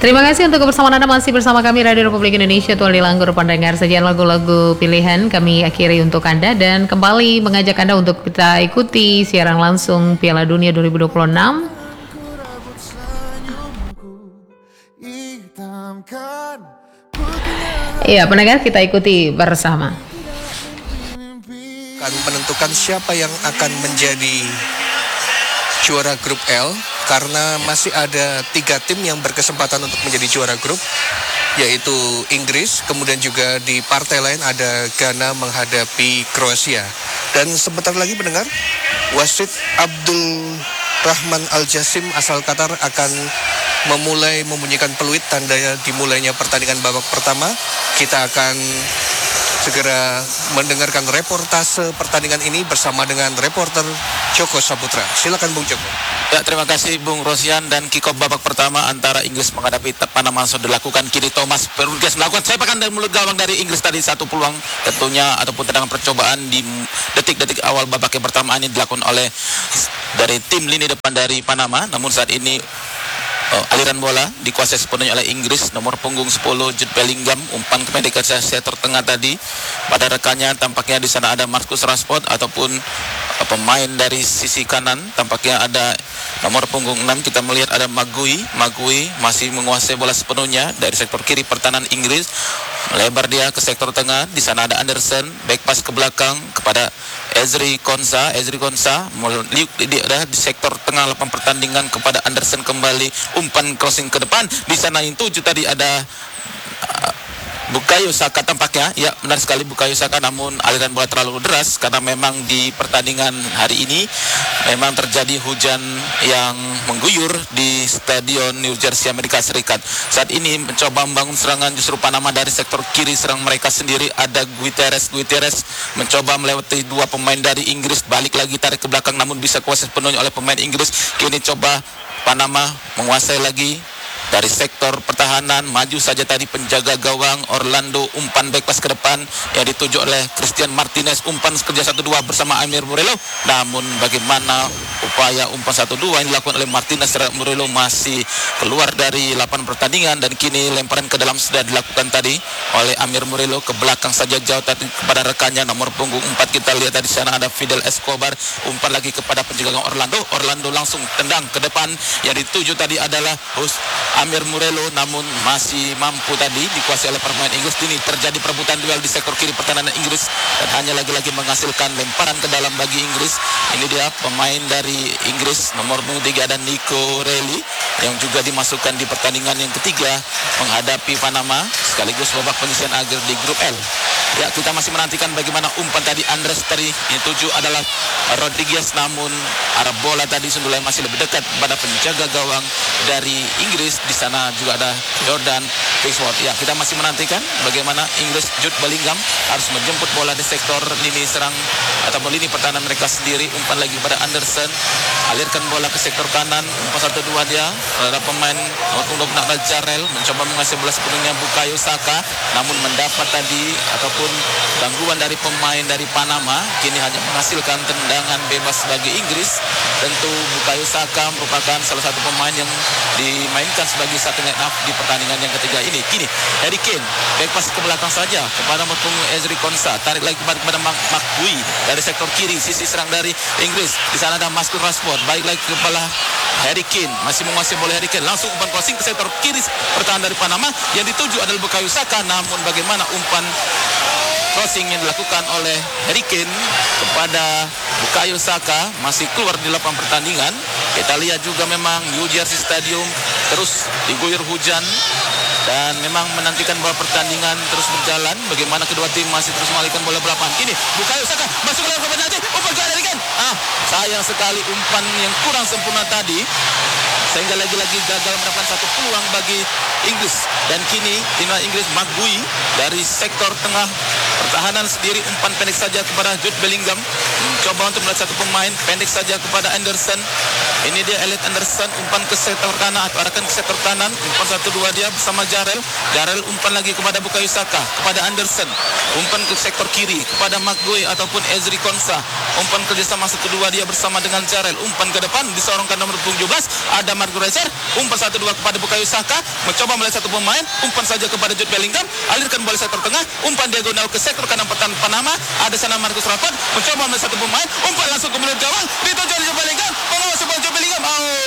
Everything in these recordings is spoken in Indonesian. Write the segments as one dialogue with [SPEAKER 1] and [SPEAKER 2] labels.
[SPEAKER 1] Terima kasih untuk kebersamaan Anda masih bersama kami Radio Republik Indonesia. Tuan Dilanggur pendengar sajian lagu-lagu pilihan kami akhiri untuk Anda dan kembali mengajak Anda untuk kita ikuti siaran langsung Piala Dunia 2026. Iya, pendengar kita ikuti bersama.
[SPEAKER 2] Akan menentukan siapa yang akan menjadi juara grup L karena masih ada 3 tim yang berkesempatan untuk menjadi juara grup, yaitu Inggris, kemudian juga di partai lain ada Ghana menghadapi Kroasia. Dan sebentar lagi pendengar, wasit Abdul Rahman Al-Jasim asal Qatar akan memulai membunyikan peluit tanda dimulainya pertandingan babak pertama. Kita akan segera mendengarkan reportase pertandingan ini bersama dengan reporter Joko Saputra. Silakan Bung Joko.
[SPEAKER 3] Ya, terima kasih Bung Rosian. Dan kick-off babak pertama antara Inggris menghadapi Panama sudah dilakukan. Kini Thomas Berges melakukan sepakan dari mulut gawang dari Inggris tadi. Satu peluang tentunya ataupun tendangan percobaan di detik-detik awal babak yang pertama ini dilakukan oleh dari tim lini depan dari Panama. Namun saat ini aliran bola dikuasai sepenuhnya oleh Inggris. Nomor punggung 10 Jude Bellingham, umpan kependekan sektor tengah tadi pada rekannya. Tampaknya di sana ada Marcus Rashford ataupun pemain dari sisi kanan. Tampaknya ada nomor punggung 6, kita melihat ada Magui masih menguasai bola sepenuhnya dari sektor kiri pertahanan Inggris. Melebar dia ke sektor tengah. Di sana ada Anderson, back pass ke belakang kepada Ezri Konsa dia di sektor tengah lapangan pertandingan kepada Anderson kembali, umpan crossing ke depan. Di sana yang 7 tadi ada Bukayo Saka tampaknya. Ya, benar sekali Bukayo Saka, namun aliran bola terlalu deras karena memang di pertandingan hari ini memang terjadi hujan yang mengguyur di Stadion New Jersey Amerika Serikat. Saat ini mencoba membangun serangan justru Panama dari sektor kiri serang mereka sendiri. Ada Guterres mencoba melewati 2 pemain dari Inggris, balik lagi tarik ke belakang namun bisa kuasai sepenuhnya oleh pemain Inggris. Kini coba Panama menguasai lagi dari sektor pertahanan, maju saja tadi penjaga gawang Orlando, umpan back pass ke depan yang dituju oleh Christian Martinez, umpan kerja 1-2 bersama Amir Murillo. Namun bagaimana upaya umpan 1-2 yang dilakukan oleh Martinez, Murillo masih keluar dari lapangan pertandingan. Dan kini lemparan ke dalam sudah dilakukan tadi oleh Amir Murillo, ke belakang saja jauh tadi kepada rekannya nomor punggung 4. Kita lihat tadi sana ada Fidel Escobar, umpan lagi kepada penjaga gawang Orlando langsung tendang ke depan. Yang dituju tadi adalah Amir Murillo, namun masih mampu tadi dikuasai oleh pemain Inggris. Ini terjadi perebutan duel di sektor kiri pertahanan Inggris dan hanya lagi-lagi menghasilkan lemparan ke dalam bagi Inggris. Ini dia pemain dari Inggris nomor 3 ada Nico Reilly yang juga dimasukkan di pertandingan yang ketiga menghadapi Panama sekaligus babak penyisihan akhir di grup L. Ya, kita masih menantikan bagaimana umpan tadi Andres tadi. Yang 7 adalah Rodriguez, namun arah bola tadi Sundulai masih lebih dekat pada penjaga gawang dari Inggris. Di sana juga ada Jordan Pickford. Ya, kita masih menantikan bagaimana Inggris. Jude Bellingham harus menjemput bola di sektor lini serang atau lini pertahanan mereka sendiri. Umpan lagi kepada Anderson, alirkan bola ke sektor kanan, umpan 1-2 dia. Ada pemain untuk Jarrell mencoba mengasih bola sepenuhnya Bukayo Saka, namun mendapat tadi ataupun gangguan dari pemain dari Panama. Kini hanya menghasilkan tendangan bebas bagi Inggris. Tentu Bukayo Saka merupakan salah satu pemain yang dimainkan sebagai satu line up di pertandingan yang ketiga ini. Kini Harry Kane back pass ke belakang saja kepada punggung Ezri Konsa, tarik lagi kepada Magui dari sektor kiri sisi serang dari Inggris. Di sana ada Marcus Rashford, baik lagi kepala Harry Kane, masih menguasai bola Harry Kane, langsung umpan crossing ke sektor kiri pertahanan dari Panama. Yang dituju adalah Bukayo Saka, namun bagaimana umpan crossing yang dilakukan oleh Harry Kane kepada Bukayo Saka masih keluar di lapangan pertandingan. Kita lihat juga memang New Jersey Stadium terus diguyur hujan dan memang menantikan bola pertandingan terus berjalan. Bagaimana kedua tim masih terus mengalihkan bola lapangan. Kini Bukayo Saka masuk ke dalam penalti, umpan ke Harry Kane. Sayang sekali umpan yang kurang sempurna tadi sehingga lagi-lagi gagal mendapatkan satu peluang bagi Inggris. Dan kini timnas Inggris Magui dari sektor tengah pertahanan sendiri, umpan pendek saja kepada Jude Bellingham, mencoba untuk melihat satu pemain pendek saja kepada Anderson. Ini dia Elliot Anderson, umpan ke sektor kanan atau arahkan ke sektor kanan. Umpan 1-2 dia bersama Jarel. Jarel umpan lagi kepada Bukayo Saka, kepada Anderson. Umpan ke sektor kiri kepada McGoey ataupun Ezri Konsa. Umpan kerjasama 1-2 dia bersama dengan Jarel. Umpan ke depan disorongkan nomor 17 ada Marco Rezer. Umpan 1-2 kepada Bukayo Saka, mencoba melihat satu pemain. Umpan saja kepada Jude Bellingham, alirkan bola sektor tengah. Umpan diagonal ke sektor kanan pertahanan Panama. Ada sana Marcus Rashford, mencoba melihat satu pemain. Umpan langsung ke mulut gawang, dituju oleh Jude Bellingham. Pengawas bola Jude Bellingham.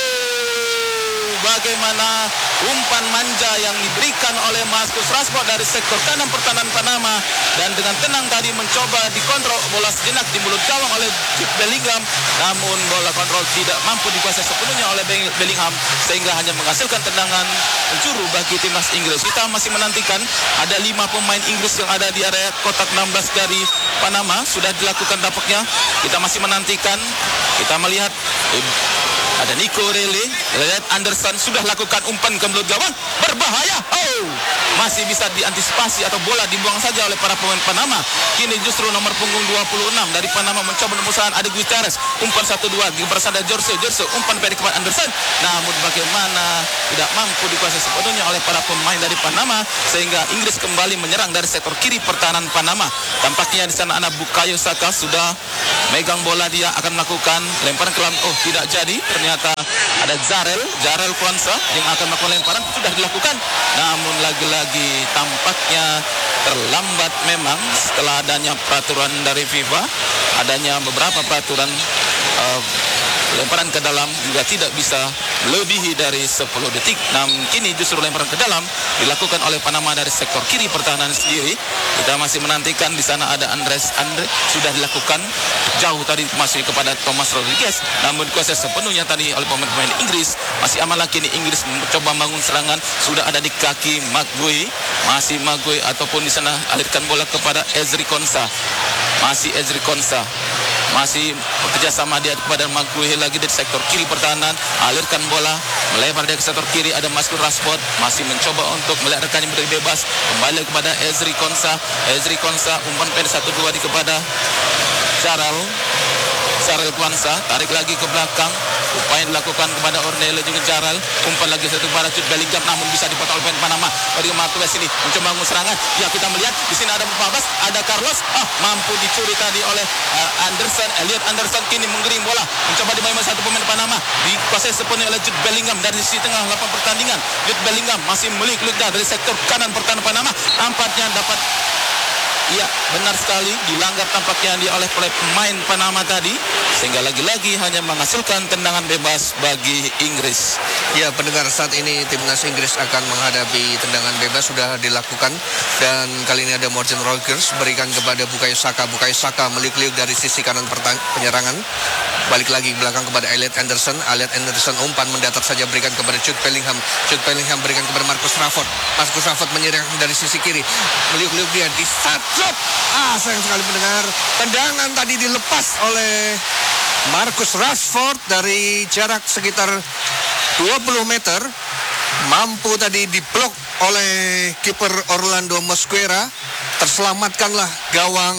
[SPEAKER 3] Bagaimana umpan manja yang diberikan oleh Marcus Rashford dari sektor kanan pertahanan Panama, dan dengan tenang tadi mencoba dikontrol bola sejenak di mulut gawang oleh Jude Bellingham, namun bola kontrol tidak mampu dikuasai sepenuhnya oleh Bellingham sehingga hanya menghasilkan tendangan penjuru bagi timnas Inggris. Kita masih menantikan, ada 5 pemain Inggris yang ada di area kotak 16 dari Panama sudah dilakukan tampaknya. Kita masih menantikan, kita melihat ada Nico Rele, Anderson sudah lakukan umpan ke mulut gawang, berbahaya. Masih bisa diantisipasi atau bola dibuang saja oleh para pemain Panama. Kini justru nomor punggung 26 dari Panama mencoba memusahkan, ada Gutierrez. Umpan 1-2 bersama Jorge, umpan pendek kepada Anderson. Namun bagaimana tidak mampu dikuasai sepenuhnya oleh para pemain dari Panama sehingga Inggris kembali menyerang dari sektor kiri pertahanan Panama. Tampaknya di sana anak Bukayo Saka sudah megang bola, dia akan melakukan lemparan ke dalam. Tidak jadi. Ternyata ada Jarel Kwanza yang akan melakukan lemparan, sudah dilakukan. Namun lagi-lagi tampaknya terlambat memang setelah adanya peraturan dari FIFA, adanya beberapa peraturan lemparan ke dalam juga tidak bisa lebihi dari 10 detik. Namun kini justru lemparan ke dalam dilakukan oleh Panama dari sektor kiri pertahanan sendiri. Kita masih menantikan, di sana ada Andre sudah dilakukan jauh tadi masih kepada Thomas Rodriguez, namun dikuasai sepenuhnya tadi oleh pemain Inggris. Masih aman lagi nih Inggris mencoba bangun serangan, sudah ada di kaki McGoey, masih McGoey ataupun di sana alirkan bola kepada Ezri Konsa. Masih Ezri Konsa, masih bekerjasama dia kepada McGoey lagi di sektor kiri pertahanan, alirkan bola melebar dia ke sektor kiri, ada Marcus Rashford masih mencoba untuk melihat rekannya berdiri bebas, kembali kepada Ezri Konsa. Umpan pendek 1-2 di kepada Jarel Kwanza, tarik lagi ke belakang, upaya dilakukan kepada Ornella juga Jarel. Umpan lagi satu kepada Jude Bellingham, namun bisa dipotong oleh pemain Panama. Bagaimana Marcus ini mencoba bangun serangan. Ya, kita melihat di sini ada Babas, ada Carlos, mampu dicuri tadi oleh Elliot Anderson. Kini menggiring bola, mencoba dimainkan satu pemain Panama, dikuasai sepenuhnya oleh Jude Bellingham dari sisi tengah lapangan pertandingan. Jude Bellingham masih meliuk-liuk dari sektor kanan pertahanan Panama, nampaknya dapat. Iya, benar sekali, dilanggar tampaknya oleh pemain Panama tadi, sehingga lagi-lagi hanya menghasilkan tendangan bebas bagi Inggris.
[SPEAKER 2] Ya, pendengar, saat ini timnas Inggris akan menghadapi tendangan bebas sudah dilakukan, dan kali ini ada Morgan Rogers berikan kepada Bukayo Saka. Bukayo Saka meliuk-liuk dari sisi kanan penyerangan, balik lagi ke belakang kepada Elliot Anderson. Umpan mendatar saja berikan kepada Jude Bellingham. Berikan kepada Marcus Rashford. Menyerang dari sisi kiri, meliuk-liuk dia di shot. Sayang sekali pendengar, tendangan tadi dilepas oleh Marcus Rashford dari jarak sekitar 20 meter. Mampu tadi diblok oleh kiper Orlando Mosquera. Terselamatkanlah gawang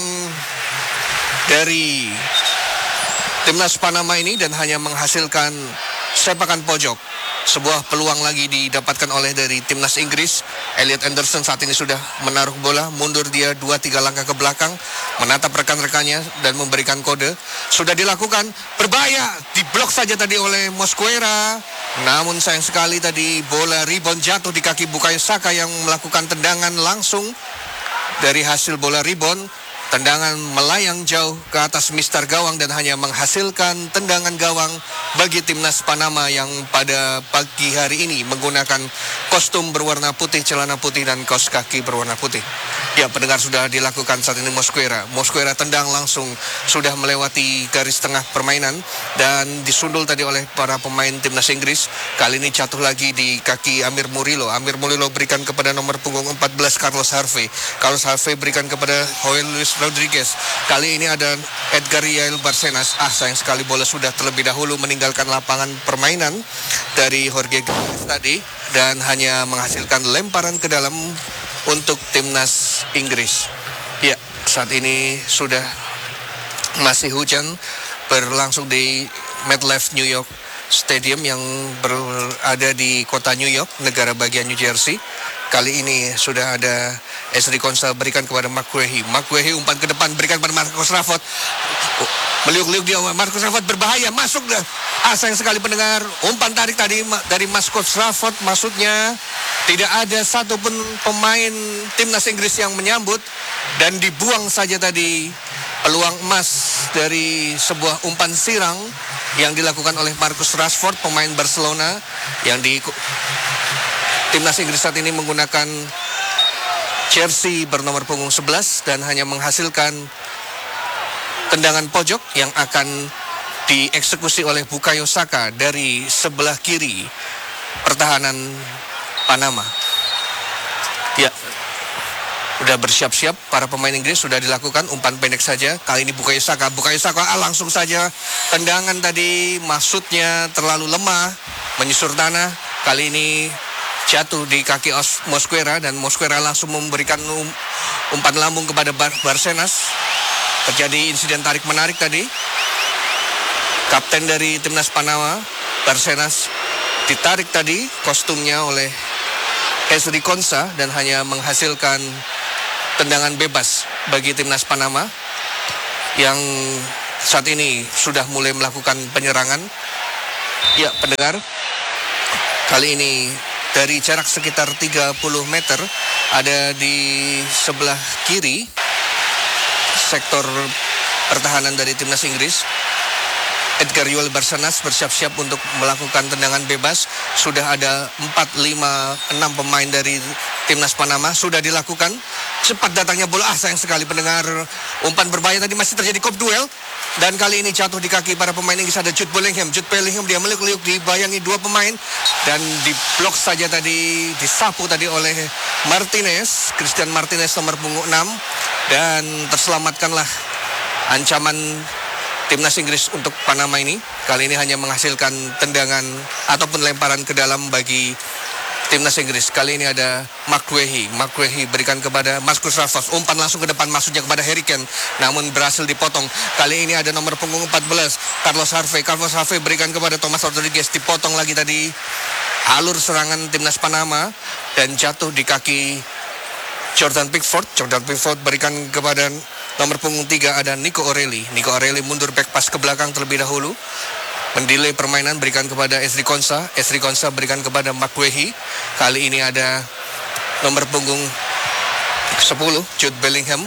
[SPEAKER 2] dari timnas Panama ini dan hanya menghasilkan sepakan pojok. Sebuah peluang lagi didapatkan oleh dari timnas Inggris. Elliot Anderson saat ini sudah menaruh bola, mundur dia 2-3 langkah ke belakang, menatap rekan-rekannya dan memberikan kode. Sudah dilakukan, berbahaya, diblok saja tadi oleh Mosquera. Namun sayang sekali tadi bola rebound jatuh di kaki Bukayo Saka yang melakukan tendangan langsung dari hasil bola rebound. Tendangan melayang jauh ke atas mistar gawang dan hanya menghasilkan tendangan gawang bagi timnas Panama yang pada pagi hari ini menggunakan kostum berwarna putih, celana putih, dan kaos kaki berwarna putih. Ya, pendengar, sudah dilakukan saat ini Mosquera tendang langsung, sudah melewati garis tengah permainan dan disundul tadi oleh para pemain timnas Inggris. Kali ini jatuh lagi di kaki Amir Murillo berikan kepada nomor punggung 14 Carlos Harvey berikan kepada Joel Luis Rodriguez. Kali ini ada Edgar Yael Barcenas. Sayang sekali bola sudah terlebih dahulu meninggalkan lapangan permainan dari Jorge Gomez tadi dan hanya menghasilkan lemparan ke dalam untuk timnas Inggris. Ya, saat ini sudah masih hujan berlangsung di MetLife New York Stadium yang berada di kota New York, negara bagian New Jersey. Kali ini sudah ada Ezri Konsa berikan kepada McGahey. McGahey umpan ke depan berikan pada Marcus Rashford. Meliuk-liuk dia, Marcus Rashford berbahaya, masuk dah. Sayang sekali pendengar, umpan tarik tadi dari Marcus Rashford, maksudnya tidak ada satupun pemain timnas Inggris yang menyambut dan dibuang saja tadi peluang emas dari sebuah umpan sirang yang dilakukan oleh Marcus Rashford, pemain Barcelona yang di timnas Inggris saat ini menggunakan jersey bernomor punggung 11 dan hanya menghasilkan tendangan pojok yang akan dieksekusi oleh Bukayo Saka dari sebelah kiri pertahanan Panama. Ya, udah bersiap-siap para pemain Inggris, sudah dilakukan umpan pendek saja. Kali ini Bukayo Saka langsung saja tendangan tadi maksudnya terlalu lemah, menyusur tanah. Kali ini jatuh di kaki Mosquera dan Mosquera langsung memberikan umpan lambung kepada Barcenas. Terjadi insiden tarik-menarik tadi. Kapten dari timnas Panama, Barcenas, ditarik tadi kostumnya oleh Ezri Konsa dan hanya menghasilkan tendangan bebas bagi timnas Panama yang saat ini sudah mulai melakukan penyerangan. Ya, pendengar, kali ini dari jarak sekitar 30 meter ada di sebelah kiri sektor pertahanan dari timnas Inggris. Edgar Joel Barcenas bersiap-siap untuk melakukan tendangan bebas. Sudah ada 4, 5, 6 pemain dari timnas Panama sudah dilakukan. Cepat datangnya bola, sayang sekali pendengar, umpan berbahaya tadi masih terjadi kop duel. Dan kali ini jatuh di kaki para pemain Inggris ada Jude Bellingham. Dia meliuk-liuk dibayangi 2 pemain dan diblok saja tadi, disapu tadi oleh Martinez, Christian Martinez nomor punggung 6, dan terselamatkanlah ancaman timnas Inggris untuk Panama ini. Kali ini hanya menghasilkan tendangan ataupun lemparan ke dalam bagi timnas Inggris. Kali ini ada McGahey berikan kepada Marcus Rashford, umpan langsung ke depan maksudnya kepada Harry Kane, namun berhasil dipotong. Kali ini ada nomor punggung 14 Carlos Harvey berikan kepada Thomas Rodriguez, dipotong lagi tadi alur serangan timnas Panama dan jatuh di kaki Jordan Pickford berikan kepada nomor punggung 3 ada Nico O'Reilly mundur back pass ke belakang terlebih dahulu, mendelay permainan, berikan kepada Ezri Konsa berikan kepada McGahey. Kali ini ada nomor punggung 10 Jude Bellingham,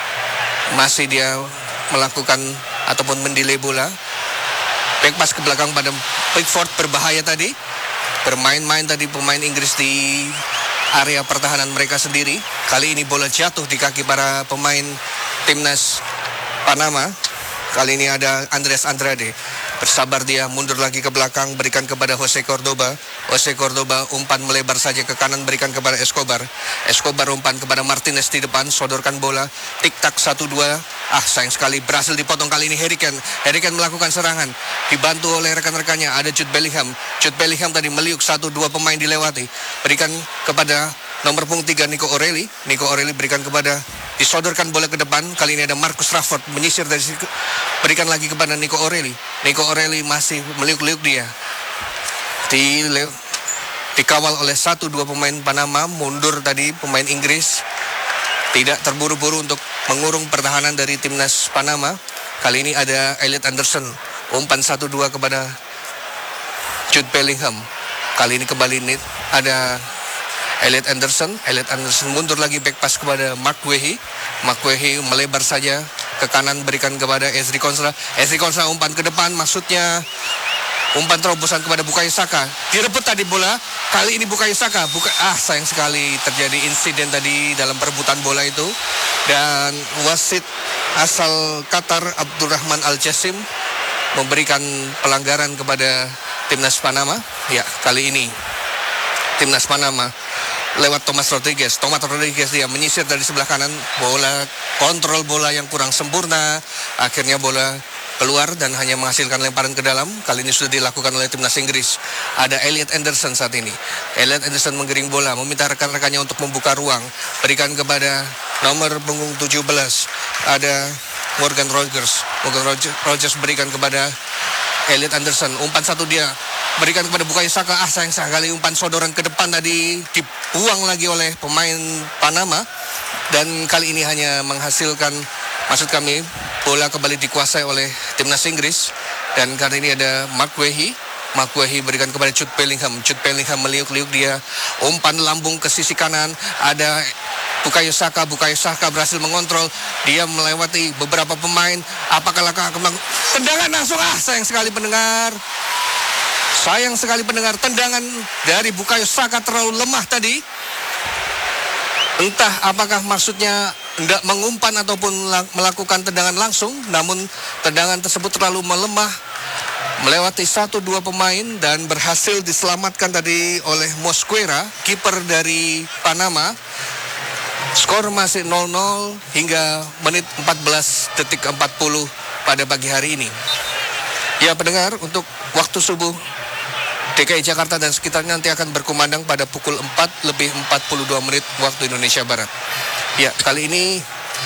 [SPEAKER 2] masih dia melakukan ataupun mendelay bola, back pass ke belakang pada Pickford, berbahaya tadi, bermain-main tadi pemain Inggris di area pertahanan mereka sendiri. Kali ini bola jatuh di kaki para pemain timnas Panama. Kali ini ada Andres Andrade, bersabar dia, mundur lagi ke belakang, berikan kepada Jose Cordoba, umpan melebar saja ke kanan, berikan kepada Escobar, umpan kepada Martinez di depan, sodorkan bola, tik-tak 1-2, sayang sekali berhasil dipotong. Kali ini Harry Kane melakukan serangan, dibantu oleh rekan-rekannya, ada Jude Bellingham tadi meliuk 1-2 pemain dilewati, berikan kepada nomor punggung 3 Nico O'Reilly berikan kepada, disodorkan bola ke depan. Kali ini ada Marcus Rashford menyisir dari situ, berikan lagi kepada Nico O'Reilly masih meliuk-liuk dia, dikawal oleh 1-2 pemain Panama. Mundur tadi pemain Inggris, tidak terburu-buru untuk mengurung pertahanan dari timnas Panama. Kali ini ada Elliot Anderson, umpan 1-2 kepada Jude Bellingham. Kali ini kembali ada Elliot Anderson mundur lagi, back pass kepada McGahey melebar saja ke kanan, berikan kepada Ezri Konsa, umpan ke depan, maksudnya umpan terobosan kepada Bukayo Saka, direbut tadi bola. Kali ini Bukayo Saka sayang sekali terjadi insiden tadi dalam perebutan bola itu, dan wasit asal Qatar Abdurrahman Al-Jassim memberikan pelanggaran kepada timnas Panama. Ya, kali ini timnas Panama lewat Thomas Rodriguez dia menyisir dari sebelah kanan, kontrol bola yang kurang sempurna, akhirnya bola keluar dan hanya menghasilkan lemparan ke dalam. Kali ini sudah dilakukan oleh timnas Inggris. Ada Elliot Anderson saat ini. Menggiring bola, meminta rekan-rekannya untuk membuka ruang, berikan kepada nomor punggung 17 ada Morgan Rogers berikan kepada Elliot Anderson, umpan 1 dia berikan kepada Bukayo Saka. Sayang sekali umpan sodoran ke depan tadi dibuang lagi oleh pemain Panama. Dan kali ini hanya menghasilkan, maksud kami, bola kembali dikuasai oleh timnas Inggris. Dan kali ini ada Mark Wehi berikan kepada Jude Bellingham. Jude Bellingham meliuk-liuk, dia umpan lambung ke sisi kanan. Ada Bukayo Saka berhasil mengontrol. Dia melewati beberapa pemain. Apakah langkah tendangan langsung? Sayang sekali pendengar. Tendangan dari Bukayo Saka terlalu lemah tadi. Entah apakah maksudnya hendak mengumpan ataupun melakukan tendangan langsung, namun tendangan tersebut terlalu melemah, melewati 1-2 pemain dan berhasil diselamatkan tadi oleh Mosquera, kiper dari Panama. Skor masih 0-0 hingga menit 14 detik 40 pada pagi hari ini. Ya pendengar, untuk waktu subuh DKI Jakarta dan sekitarnya nanti akan berkumandang pada pukul 4:42 waktu Indonesia Barat. Ya, kali ini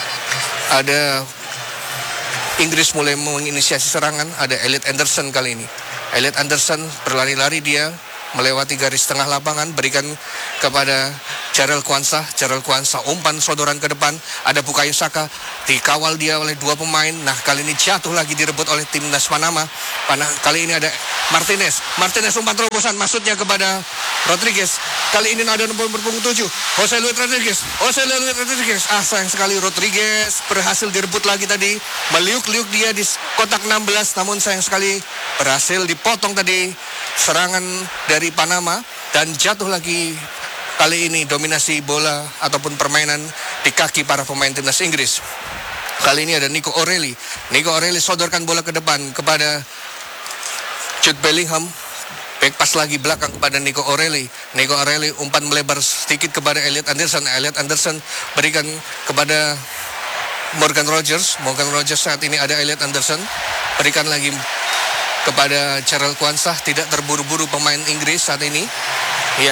[SPEAKER 2] ada Inggris mulai menginisiasi serangan. Ada Elliot Anderson kali ini. Elliot Anderson berlari-lari, dia melewati garis tengah lapangan, berikan kepada Jarell Quansah, umpan sodoran ke depan. Ada Bukayo Saka, dikawal dia oleh 2 pemain. Nah, kali ini jatuh lagi, direbut oleh timnas Panama. Kali ini ada Martinez umpan terobosan, maksudnya kepada Rodriguez. Kali ini ada nomor punggung 7, Jose Luis Rodriguez. Sayang sekali, Rodriguez berhasil direbut lagi tadi. Meliuk-liuk dia di kotak 16, namun sayang sekali berhasil dipotong tadi serangan dari Panama. Dan jatuh lagi, kali ini dominasi bola ataupun permainan di kaki para pemain timnas Inggris. Kali ini ada Nico O'Reilly sodorkan bola ke depan kepada Jude Bellingham. Back pass lagi belakang kepada Nico O'Reilly, umpan melebar sedikit kepada Elliot Anderson berikan kepada Morgan Rogers saat ini ada Elliot Anderson, berikan lagi kepada Jarell Quansah. Tidak terburu-buru pemain Inggris saat ini. Ya,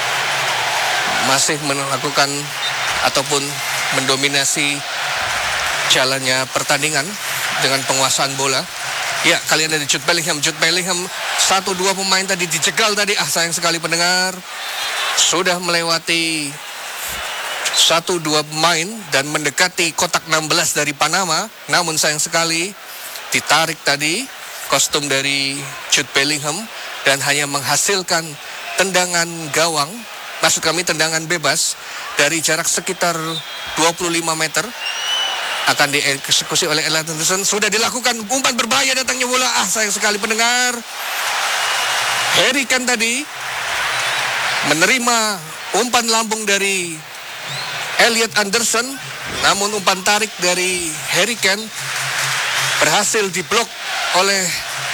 [SPEAKER 2] masih melakukan ataupun mendominasi jalannya pertandingan dengan penguasaan bola. Ya, kalian ada Jude Bellingham 1-2 pemain tadi dicegal tadi. Sayang sekali pendengar, sudah melewati 1-2 pemain dan mendekati kotak 16 dari Panama. Namun sayang sekali ditarik tadi kostum dari Jude Bellingham dan hanya menghasilkan tendangan gawang, maksud kami tendangan bebas dari jarak sekitar 25 meter. Akan dieksekusi oleh Elliot Anderson. Sudah dilakukan umpan berbahaya, datangnya bola. Sayang sekali pendengar, Harry Kane tadi menerima umpan lambung dari Elliot Anderson, namun umpan tarik dari Harry Kane berhasil diblok oleh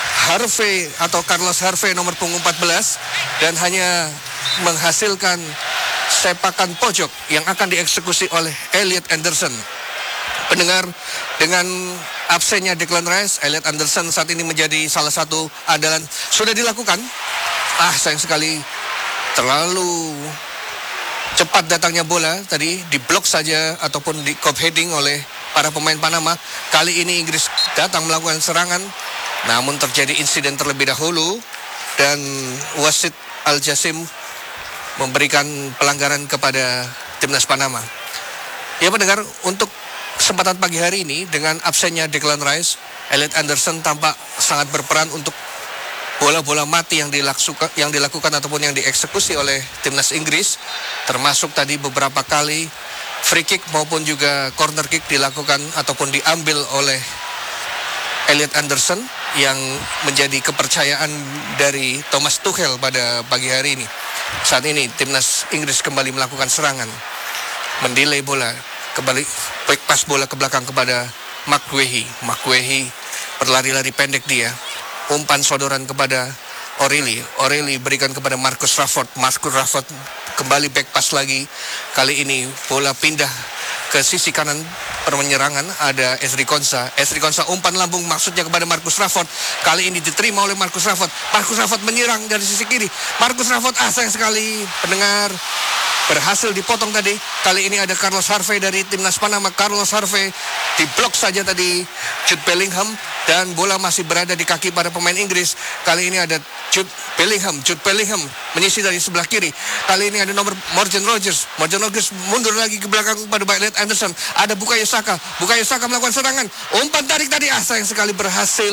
[SPEAKER 2] Carlos Harvey nomor punggung 14 dan hanya menghasilkan sepakan pojok yang akan dieksekusi oleh Elliot Anderson. Pendengar, dengan absennya Declan Rice, Elliot Anderson saat ini menjadi salah satu andalan. Sudah dilakukan. Sayang sekali terlalu cepat datangnya bola tadi, diblok saja ataupun di cop heading oleh para pemain Panama. Kali ini Inggris datang melakukan serangan, namun terjadi insiden terlebih dahulu dan wasit Al Jasim memberikan pelanggaran kepada timnas Panama. Ya pendengar, untuk kesempatan pagi hari ini dengan absennya Declan Rice, Elliot Anderson tampak sangat berperan untuk bola-bola mati yang dilakukan ataupun yang dieksekusi oleh timnas Inggris, termasuk tadi beberapa kali free kick maupun juga corner kick dilakukan ataupun diambil oleh Elliot Anderson yang menjadi kepercayaan dari Thomas Tuchel pada pagi hari ini. Saat ini timnas Inggris kembali melakukan serangan, mendelay bola, kembali back pass bola ke belakang kepada Mark Wehi berlari-lari pendek dia, umpan sodoran kepada O'Reilly berikan kepada Marcus Rashford kembali back pass lagi. Kali ini bola pindah ke sisi kanan penyerangan, ada Ezri Konsa umpan lambung maksudnya kepada Marcus Rashford. Kali ini diterima oleh Marcus Rashford menyerang dari sisi kiri. Sayang sekali pendengar, berhasil dipotong tadi. Kali ini ada Carlos Harvey dari timnas Panama. Carlos Harvey diblok saja tadi Jude Bellingham, dan bola masih berada di kaki para pemain Inggris. Kali ini ada Jude Bellingham menyisir dari sebelah kiri. Kali ini ada nomor Morgan Rogers mundur lagi ke belakang pada Elliot Anderson. Ada Bukayo Saka melakukan serangan, umpan tarik tadi, sayang sekali berhasil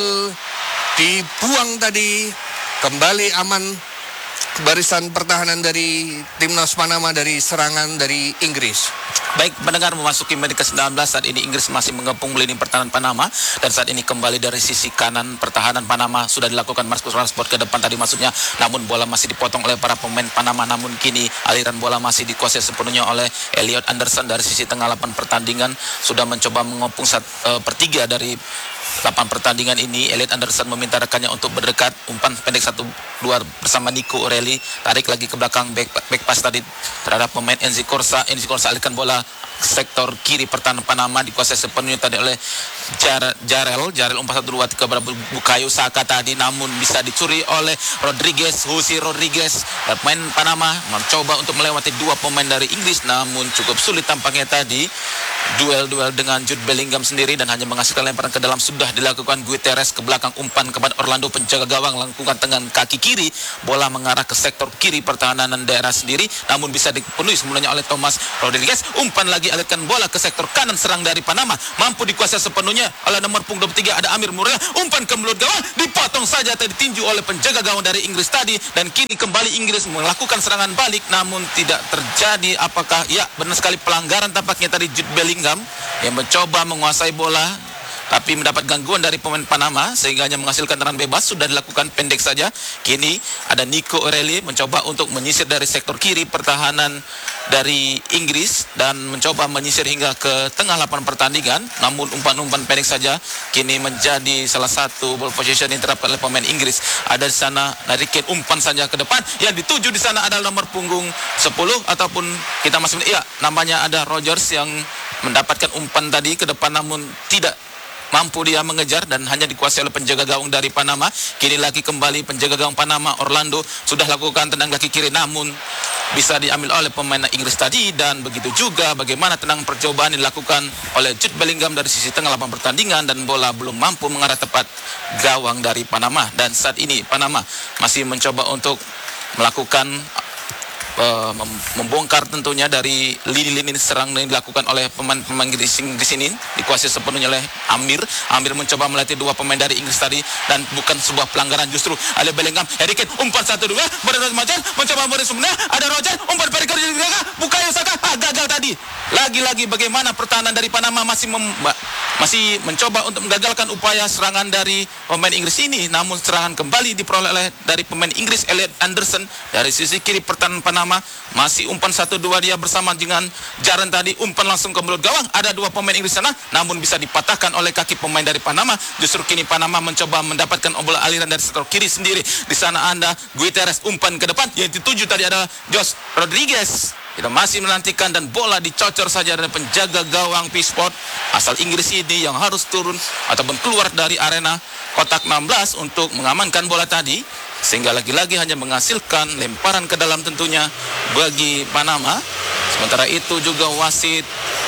[SPEAKER 2] dibuang tadi. Kembali aman barisan pertahanan dari timnas Panama dari serangan dari Inggris.
[SPEAKER 3] Baik, pendengar, memasuki menit ke-19, saat ini Inggris masih mengepung lini pertahanan Panama, dan saat ini kembali dari sisi kanan pertahanan Panama sudah dilakukan Marcus Rashford ke depan tadi maksudnya, namun bola masih dipotong oleh para pemain Panama. Namun kini aliran bola masih dikuasai sepenuhnya oleh Elliot Anderson dari sisi tengah lapangan pertandingan, sudah mencoba mengepung 1/3 dari lapangan pertandingan ini. Elliot Anderson meminta rekannya untuk berdekat, umpan pendek 1-2 bersama Nico O'Reilly, tarik lagi ke belakang, back pass tadi terhadap pemain Enzi Corsa alihkan bola sektor kiri pertahanan Panama, dikuasai sepenuhnya tadi oleh Jarel umpan 1-2 ke Bukayo Saka tadi, namun bisa dicuri oleh Jose Rodriguez. Dan pemain Panama mencoba untuk melewati dua pemain dari Inggris, namun cukup sulit tampaknya tadi duel dengan Jude Bellingham sendiri, dan hanya menghasilkan lemparan ke dalam. Sudah dilakukan Guterres ke belakang, umpan kepada Orlando, penjaga gawang lakukan dengan kaki kiri, bola mengarah ke sektor kiri pertahanan daerah sendiri, namun bisa dipenuhi semulanya oleh Thomas Rodriguez. Umpan lagi, alihkan bola ke sektor kanan serang dari Panama, mampu dikuasai sepenuhnya oleh nomor punggung 23 ada Amir Murrell, umpan ke mulut gawang, dipotong saja tadi tinju oleh penjaga gawang dari Inggris tadi, dan kini kembali Inggris melakukan serangan balik, namun tidak terjadi. Apakah ya benar sekali pelanggaran tampaknya tadi Jude Bellingham yang mencoba menguasai bola, tapi mendapat gangguan dari pemain Panama sehingga hanya menghasilkan tendangan bebas. Sudah dilakukan pendek saja. Kini ada Nico O'Reilly mencoba untuk menyisir dari sektor kiri pertahanan dari Inggris dan mencoba menyisir hingga ke tengah lapangan pertandingan, namun umpan-umpan pendek saja kini menjadi salah satu ball possession yang diterapkan oleh pemain Inggris. Ada di sana Harry Kane, umpan saja ke depan, yang dituju di sana adalah nomor punggung 10 ataupun kita masih namanya ada Rogers yang mendapatkan umpan tadi ke depan, namun tidak mampu dia mengejar dan hanya dikuasai oleh penjaga gawang dari Panama. Kini lagi kembali penjaga gawang Panama Orlando sudah lakukan tendang kaki kiri, namun bisa diambil oleh pemain Inggris tadi. Dan begitu juga bagaimana tendangan percobaan dilakukan oleh Jude Bellingham dari sisi tengah lapangan pertandingan, dan bola belum mampu mengarah tepat gawang dari Panama. Dan saat ini Panama masih mencoba untuk melakukan membongkar tentunya dari lini-lini serang yang dilakukan oleh pemain di sini, dikuasai sepenuhnya oleh Amir mencoba melatih dua pemain dari Inggris tadi, dan bukan sebuah pelanggaran justru oleh Bellingham. Harry Kane umpan 1-2 mencoba memberi sebenarnya ada Roger, umpan perikur juga Bukayo Saka gagal tadi. Lagi-lagi bagaimana pertahanan dari Panama masih mencoba untuk menggagalkan upaya serangan dari pemain Inggris ini, namun serangan kembali diperoleh oleh dari pemain Inggris Elliot Anderson dari sisi kiri pertahanan Panama. Masih umpan 1-2 dia bersama dengan Jaren tadi, umpan langsung ke mulut gawang, ada dua pemain Inggris sana, namun bisa dipatahkan oleh kaki pemain dari Panama. Justru kini Panama mencoba mendapatkan bola aliran dari sektor kiri sendiri. Di sana ada Guterres, umpan ke depan, yang dituju tadi adalah Jose Rodriguez. Kita masih menantikan, dan bola dicocor saja dari penjaga gawang Pickford asal Inggris ini yang harus turun ataupun keluar dari arena kotak 16 untuk mengamankan bola tadi, sehingga lagi-lagi hanya menghasilkan lemparan ke dalam tentunya bagi Panama. Sementara itu juga wasit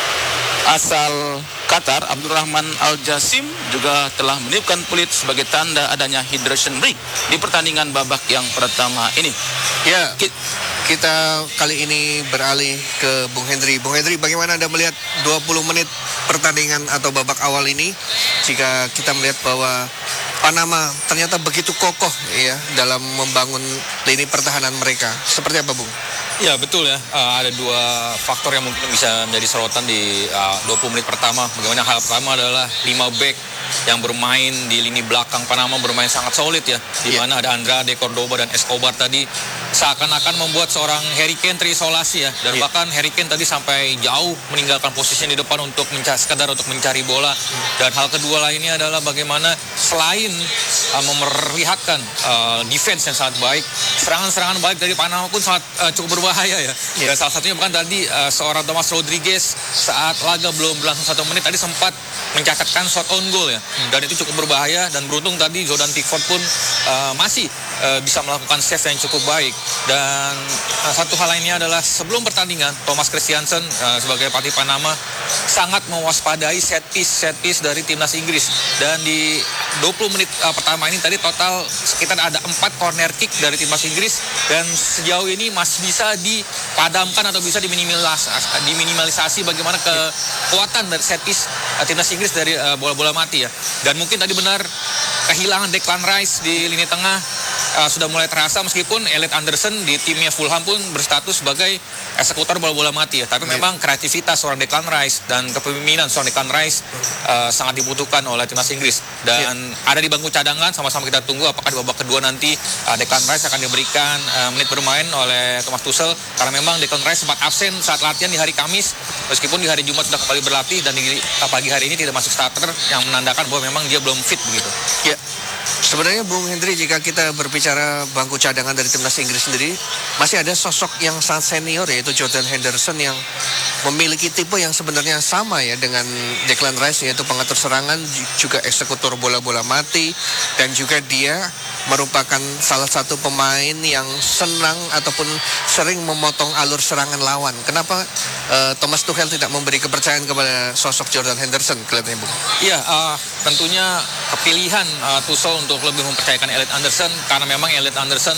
[SPEAKER 3] asal Qatar Abdurrahman Al-Jasim juga telah meniupkan peluit sebagai tanda adanya hydration break di pertandingan babak yang pertama ini.
[SPEAKER 2] Ya, kita kali ini beralih ke Bung Hendri. Bung Hendri, bagaimana Anda melihat 20 menit pertandingan atau babak awal ini, jika kita melihat bahwa Panama ternyata begitu kokoh ya dalam membangun lini pertahanan mereka. Seperti apa, Bung?
[SPEAKER 4] Ya betul ya, ada dua faktor yang mungkin bisa menjadi sorotan di 20 menit pertama. Bagaimana hal pertama adalah 5 back yang bermain di lini belakang Panama bermain sangat solid ya, di mana ada Andrade, Cordoba, dan Escobar tadi seakan-akan membuat seorang Harry Kane terisolasi ya, dan bahkan Harry Kane tadi sampai jauh meninggalkan posisinya di depan untuk sekadar untuk mencari bola. Dan hal kedua lainnya adalah bagaimana selain memperlihatkan defense yang sangat baik, serangan-serangan baik dari Panama pun sangat cukup berbahaya ya. Dan salah satunya bahkan tadi seorang Thomas Rodriguez saat laga belum berlangsung 1 menit tadi sempat mencatatkan shot on goal ya, dan itu cukup berbahaya. Dan beruntung tadi Jordan Pickford pun masih bisa melakukan save yang cukup baik. Dan satu hal lainnya adalah sebelum pertandingan Thomas Christiansen sebagai pelatih Panama sangat mewaspadai set piece dari timnas Inggris. Dan di 20 menit pertama ini tadi total sekitar ada 4 corner kick dari timnas Inggris, dan sejauh ini masih bisa dipadamkan atau bisa diminimalisasi bagaimana kekuatan dari set piece timnas Inggris dari bola-bola mati ya. Dan mungkin tadi benar kehilangan Declan Rice di lini tengah sudah mulai terasa, meskipun Elliot Anderson di timnya Fulham pun berstatus sebagai eksekutor bola-bola mati ya. Tapi memang kreativitas seorang Declan Rice dan kepemimpinan seorang Declan Rice sangat dibutuhkan oleh timnas Inggris. Dan ada di bangku cadangan, sama-sama kita tunggu apakah di babak kedua nanti Declan Rice akan diberikan menit bermain oleh Thomas Tuchel, karena memang Declan Rice sempat absen saat latihan di hari Kamis, meskipun di hari Jumat sudah kembali berlatih, dan di pagi hari ini tidak masuk starter, yang menandakan bahwa memang dia belum fit begitu.
[SPEAKER 2] Ya, sebenarnya Bung Hendri, jika kita berbicara bangku cadangan dari timnas Inggris sendiri, masih ada sosok yang sangat senior, yaitu Jordan Henderson, yang memiliki tipe yang sebenarnya sama ya dengan Declan Rice, yaitu pengatur serangan, juga eksekutor bola-bola mati, dan juga dia merupakan salah satu pemain yang senang ataupun sering memotong alur serangan lawan. Kenapa Thomas Tuchel tidak memberi kepercayaan kepada sosok Jordan Henderson kelihatannya, Bung?
[SPEAKER 4] Iya, tentunya kepilihan Tuchel untuk lebih mempercayakan Elliot Anderson, karena memang Elliot Anderson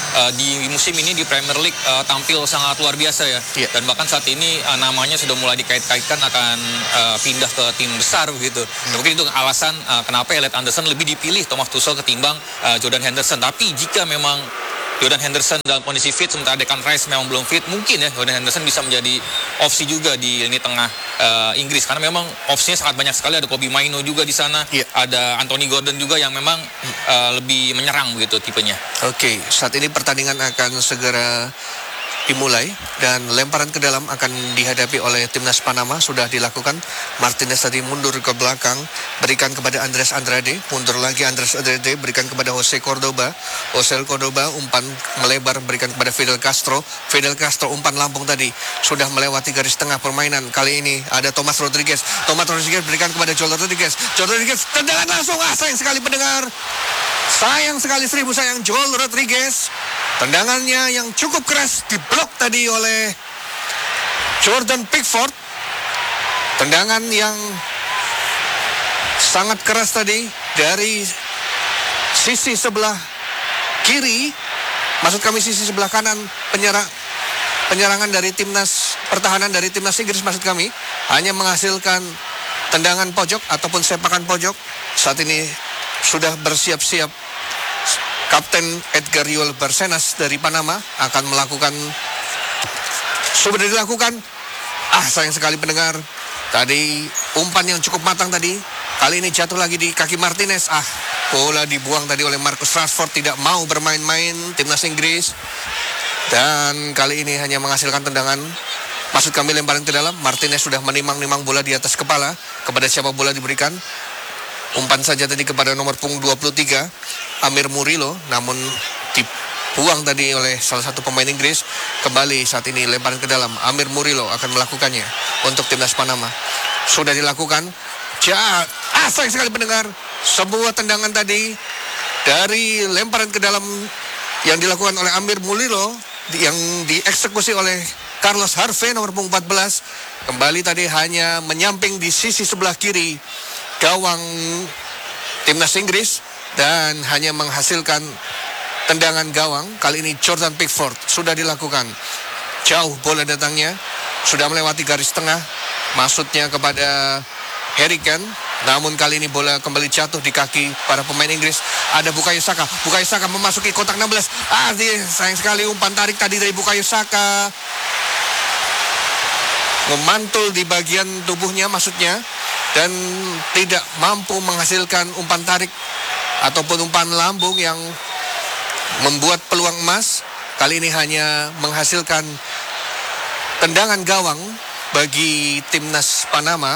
[SPEAKER 4] di musim ini di Premier League tampil sangat luar biasa ya. Dan bahkan saat ini namanya sudah mulai dikait-kaitkan akan pindah ke tim besar begitu. Mungkin itu alasan kenapa Elliot Anderson lebih dipilih Thomas Tuchel ketimbang Jordan Henderson. Tapi jika memang Jordan Henderson dalam kondisi fit, sementara Declan Rice memang belum fit, mungkin ya Jordan Henderson bisa menjadi opsi juga di lini tengah Inggris, karena memang opsinya sangat banyak sekali. Ada Kobbie Mainoo juga di sana, ada Anthony Gordon juga yang memang lebih menyerang begitu tipenya.
[SPEAKER 2] Oke, saat ini pertandingan akan segera dimulai dan lemparan ke dalam akan dihadapi oleh timnas Panama. Sudah dilakukan. Martinez tadi mundur ke belakang, berikan kepada Andres Andrade, mundur lagi Andres Andrade, berikan kepada Jose Cordoba, umpan melebar, berikan kepada Fidel Castro, umpan lampung tadi sudah melewati garis tengah permainan. Kali ini ada Thomas Rodriguez, berikan kepada Joel Rodriguez, tendangan langsung. Sayang sekali pendengar, sayang sekali, seribu sayang, Joel Rodriguez. Tendangannya yang cukup keras diblok tadi oleh Jordan Pickford. Tendangan yang sangat keras tadi dari sisi sebelah kiri, maksud kami sisi sebelah kanan penyerangan dari pertahanan dari timnas Inggris, maksud kami, hanya menghasilkan tendangan pojok ataupun sepakan pojok. Saat ini sudah bersiap-siap Kapten Edgar Yoel Barcenas dari Panama akan melakukan, sudah dilakukan. Sayang sekali pendengar, tadi umpan yang cukup matang tadi, kali ini jatuh lagi di kaki Martinez. Bola dibuang tadi oleh Marcus Rashford. Tidak mau bermain-main timnas Inggris, dan kali ini hanya menghasilkan tendangan, maksud kami lemparan ke dalam. Martinez sudah menimang-nimang bola di atas kepala. Kepada siapa bola diberikan? Umpan saja tadi kepada nomor punggung 23 Amir Murillo, namun dibuang tadi oleh salah satu pemain Inggris. Kembali saat ini lemparan ke dalam, Amir Murillo akan melakukannya untuk timnas Panama. Sudah dilakukan. Sayang sekali pendengar, sebuah tendangan tadi dari lemparan ke dalam yang dilakukan oleh Amir Murillo, yang dieksekusi oleh Carlos Harvey nomor punggung 14. Kembali tadi hanya menyamping di sisi sebelah kiri gawang timnas Inggris dan hanya menghasilkan tendangan gawang. Kali ini Jordan Pickford. Sudah dilakukan. Jauh bola datangnya, sudah melewati garis tengah, maksudnya kepada Harry Kane. Namun kali ini bola kembali jatuh di kaki para pemain Inggris. Ada Bukayo Saka memasuki kotak 16. Sayang sekali umpan tarik tadi dari Bukayo Saka, memantul di bagian tubuhnya maksudnya, dan tidak mampu menghasilkan umpan tarik ataupun umpan lambung yang membuat peluang emas. Kali ini hanya menghasilkan tendangan gawang bagi timnas Panama.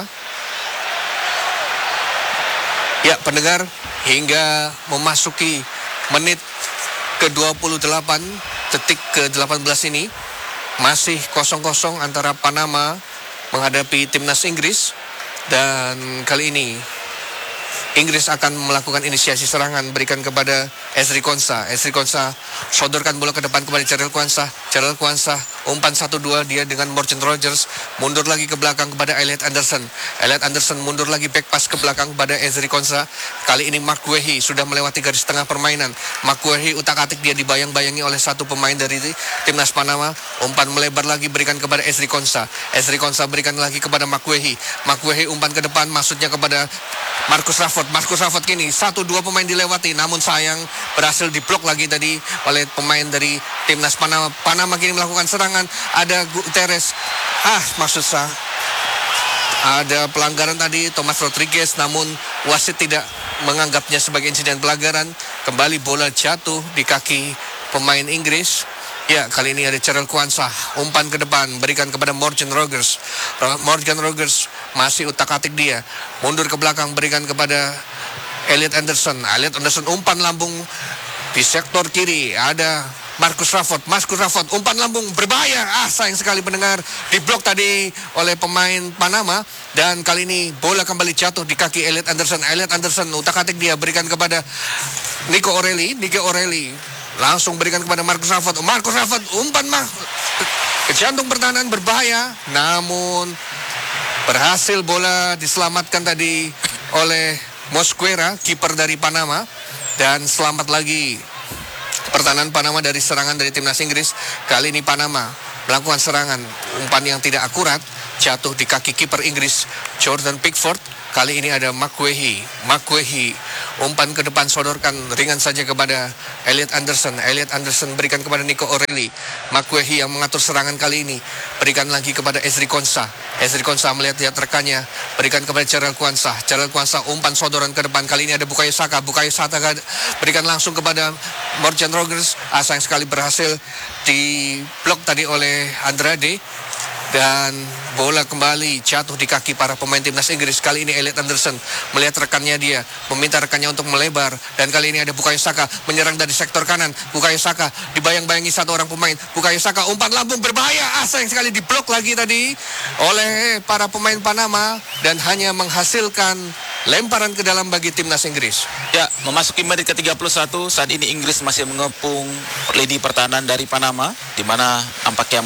[SPEAKER 2] Ya pendengar, hingga memasuki menit ke-28, detik ke-18 ini masih 0-0 antara Panama menghadapi timnas Inggris. Dan kali ini Inggris akan melakukan inisiasi serangan, berikan kepada Ezri Konsa. Ezri Konsa sodorkan bola ke depan kepada Jarrell Kwanzaa. Jarrell Kwanzaa umpan 1-2 dia dengan Morgan Rogers, mundur lagi ke belakang kepada Elliot Anderson. Elliot Anderson mundur lagi back pass ke belakang kepada Ezri Konsa. Kali ini Mark Guehi sudah melewati garis tengah permainan. Mark Guehi utak-atik dia dibayang-bayangi oleh satu pemain dari timnas Panama. Umpan melebar lagi berikan kepada Ezri Konsa. Ezri Konsa berikan lagi kepada Mark Guehi. Mark Guehi umpan ke depan, maksudnya kepada Marcus Rashford. Marcus Rashford kini 1-2 pemain dilewati, namun sayang berhasil diblok lagi tadi oleh pemain dari timnas Panama. Panama kini melakukan serangan. Ada Guterres. Maksud saya ada pelanggaran tadi Thomas Rodriguez, namun wasit tidak menganggapnya sebagai insiden pelanggaran. Kembali bola jatuh di kaki pemain Inggris. Ya, kali ini ada Jarrell Kwanzaa, umpan ke depan, berikan kepada Morgan Rogers. Morgan Rogers masih utak-atik dia, mundur ke belakang, berikan kepada Elliot Anderson. Elliot Anderson umpan lambung di sektor kiri, ada Marcus Rashford. Marcus Rashford umpan lambung berbahaya. Sayang sekali pendengar, diblok tadi oleh pemain Panama. Dan kali ini bola kembali jatuh di kaki Elliot Anderson. Elliot Anderson utak-atik dia, berikan kepada Nico O'Reilly. Langsung berikan kepada Marcus Rashford. Marcus Rashford umpan ke jantung pertahanan berbahaya. Namun berhasil bola diselamatkan tadi oleh Mosquera, kiper dari Panama. Dan selamat lagi pertahanan Panama dari serangan dari timnas Inggris. Kali ini Panama melakukan serangan. Umpan yang tidak akurat jatuh di kaki kiper Inggris Jordan Pickford. Kali ini ada Mark Guehi. Umpan ke depan sodorkan ringan saja kepada Elliot Anderson. Elliot Anderson berikan kepada Nico O'Reilly. Mark Guehi yang mengatur serangan kali ini. Berikan lagi kepada Ezri Konsa. Ezri Konsa melihat rekannya. Berikan kepada Jarrell Kwanzaa. Jarrell Kwanzaa umpan sodoran ke depan. Kali ini ada Bukayo Saka. Bukayo Saka berikan langsung kepada Morgan Rogers. Sayang sekali berhasil diblok tadi oleh Andrade. Dan bola kembali jatuh di kaki para pemain timnas Inggris. Kali ini Elliot Anderson melihat rekannya dia, meminta rekannya untuk melebar. Dan kali ini ada Bukayo Saka menyerang dari sektor kanan. Bukayo Saka dibayang-bayangi satu orang pemain. Bukayo Saka umpan lambung berbahaya. Sayang sekali diblok lagi tadi oleh para pemain Panama. Dan hanya menghasilkan lemparan ke dalam bagi timnas Inggris.
[SPEAKER 3] Ya, memasuki menit ke-31, saat ini Inggris masih mengepung lini pertahanan dari Panama, di mana nampaknya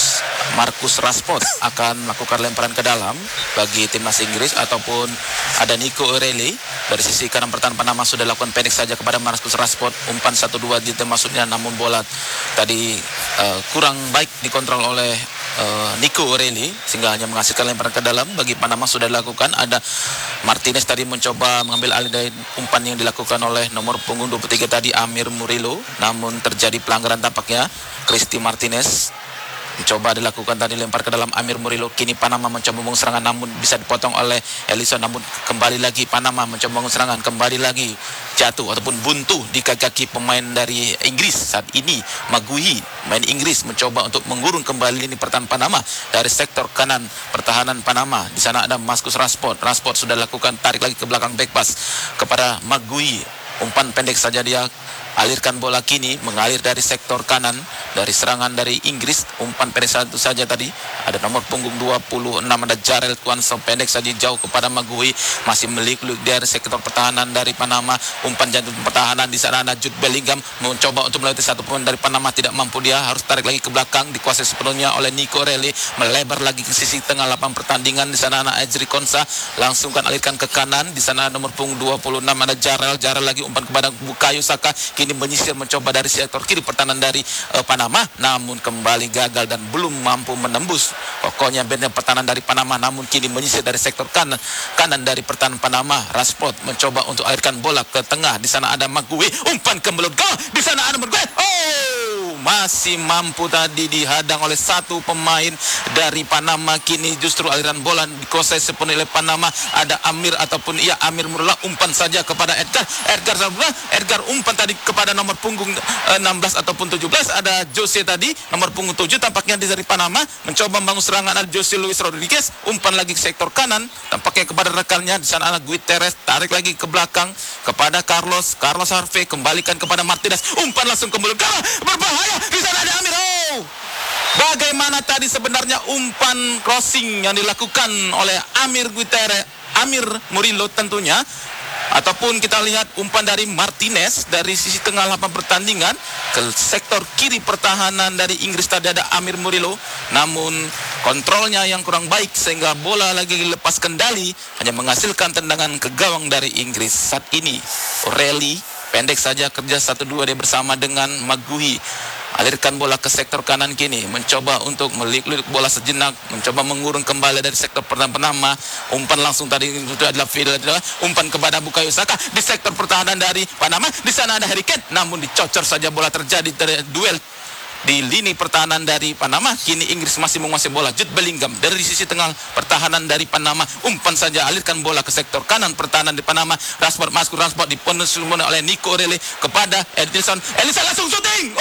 [SPEAKER 3] Marcus Rashford akan melakukan lemparan ke dalam bagi timnas Inggris, ataupun ada Nico O'Reilly dari sisi kanan pertahanan Panama sudah lakukan pendek saja kepada Marcus Rashford. Umpan 1-2 di maksudnya, namun bola tadi kurang baik dikontrol oleh Nico O'Reilly sehingga hanya menghasilkan lemparan ke dalam. Bagi Panama sudah dilakukan, ada Martinez tadi mencoba mengambil alih dari umpan yang dilakukan oleh nomor punggung 23 tadi Amir Murillo, namun terjadi pelanggaran tampaknya. Cristi Martinez mencoba dilakukan tadi lempar ke dalam Amir Murillo. Kini Panama mencoba membangun serangan, namun bisa dipotong oleh Ellison. Namun kembali lagi Panama mencoba membangun serangan, kembali lagi jatuh ataupun buntu di kaki pemain dari Inggris. Saat ini Maguhi, main Inggris, mencoba untuk menggurung kembali ini pertahanan Panama dari sektor kanan pertahanan Panama. Di sana ada Marcus Rashford. Rashford sudah lakukan tarik lagi ke belakang back pass kepada Maguhi. Umpan pendek saja dia alirkan bola, kini mengalir dari sektor kanan dari serangan dari Inggris. Umpan pendek satu saja tadi, ada nomor punggung 26 ada Jarrell Kwanzaa, pendek saja jauh kepada Maguhi, masih meliuk-liuk dari sektor pertahanan dari Panama. Umpan jantung pertahanan di sana ada Jude Bellingham mencoba untuk melewati satu pemain dari Panama, tidak mampu, dia harus tarik lagi ke belakang, dikuasai sepenuhnya oleh Nico O'Reilly, melebar lagi ke sisi tengah lapangan pertandingan. Di sana ada Ezri Konsa, langsung kan alirkan ke kanan. Di sana nomor punggung 26 ada Jarrell lagi umpan kepada Bukayo Saka, kini menyisir mencoba dari sektor kiri pertahanan dari Panama, namun kembali gagal dan belum mampu menembus pokoknya benteng pertahanan dari Panama. Namun kini menyisir dari sektor kanan dari pertahanan Panama. Rashford mencoba untuk alirkan bola ke tengah. Di sana ada Maguhi, umpan ke mulut gawang. Di sana ada Maguhi, masih mampu tadi dihadang oleh satu pemain dari Panama. Kini justru aliran bola dikuasai sepenuhnya oleh Panama. Ada Amir Murillo, umpan saja kepada Edgar umpan tadi kepada nomor punggung 16 ataupun 17 ada Jose tadi, nomor punggung 7 tampaknya dari Panama, mencoba membangun serangan. Ada Jose Luis Rodriguez, umpan lagi ke sektor kanan tampaknya kepada rekannya. Di sana ada Guterres, tarik lagi ke belakang kepada Carlos Harvey, kembalikan kepada Martinez, umpan langsung ke mulut gawang, berbahaya. Di sana ada Amir. Bagaimana tadi sebenarnya umpan crossing yang dilakukan oleh Amir Murillo tentunya Ataupun kita lihat umpan dari Martinez dari sisi tengah lapangan pertandingan ke sektor kiri pertahanan dari Inggris. Tadi ada Amir Murillo, namun kontrolnya yang kurang baik sehingga bola lagi lepas kendali, hanya menghasilkan tendangan ke gawang dari Inggris. Saat ini O'Reilly pendek saja kerja 1-2 dia bersama dengan Maguhi. Alirkan bola ke sektor kanan kini, mencoba untuk melirik bola sejenak, mencoba mengurung kembali dari sektor Panama. Umpan langsung tadi sudah adalah umpan kepada Bukayo Saka di sektor pertahanan dari Panama. Di sana ada Harry Kane, namun dicocor saja bola, terjadi duel di lini pertahanan dari Panama. Kini Inggris masih menguasai bola. Jude Bellingham dari sisi tengah pertahanan dari Panama, umpan saja, alirkan bola ke sektor kanan pertahanan di Panama. Rashford dipenuhi oleh Nico O'Reilly kepada Edison langsung shooting.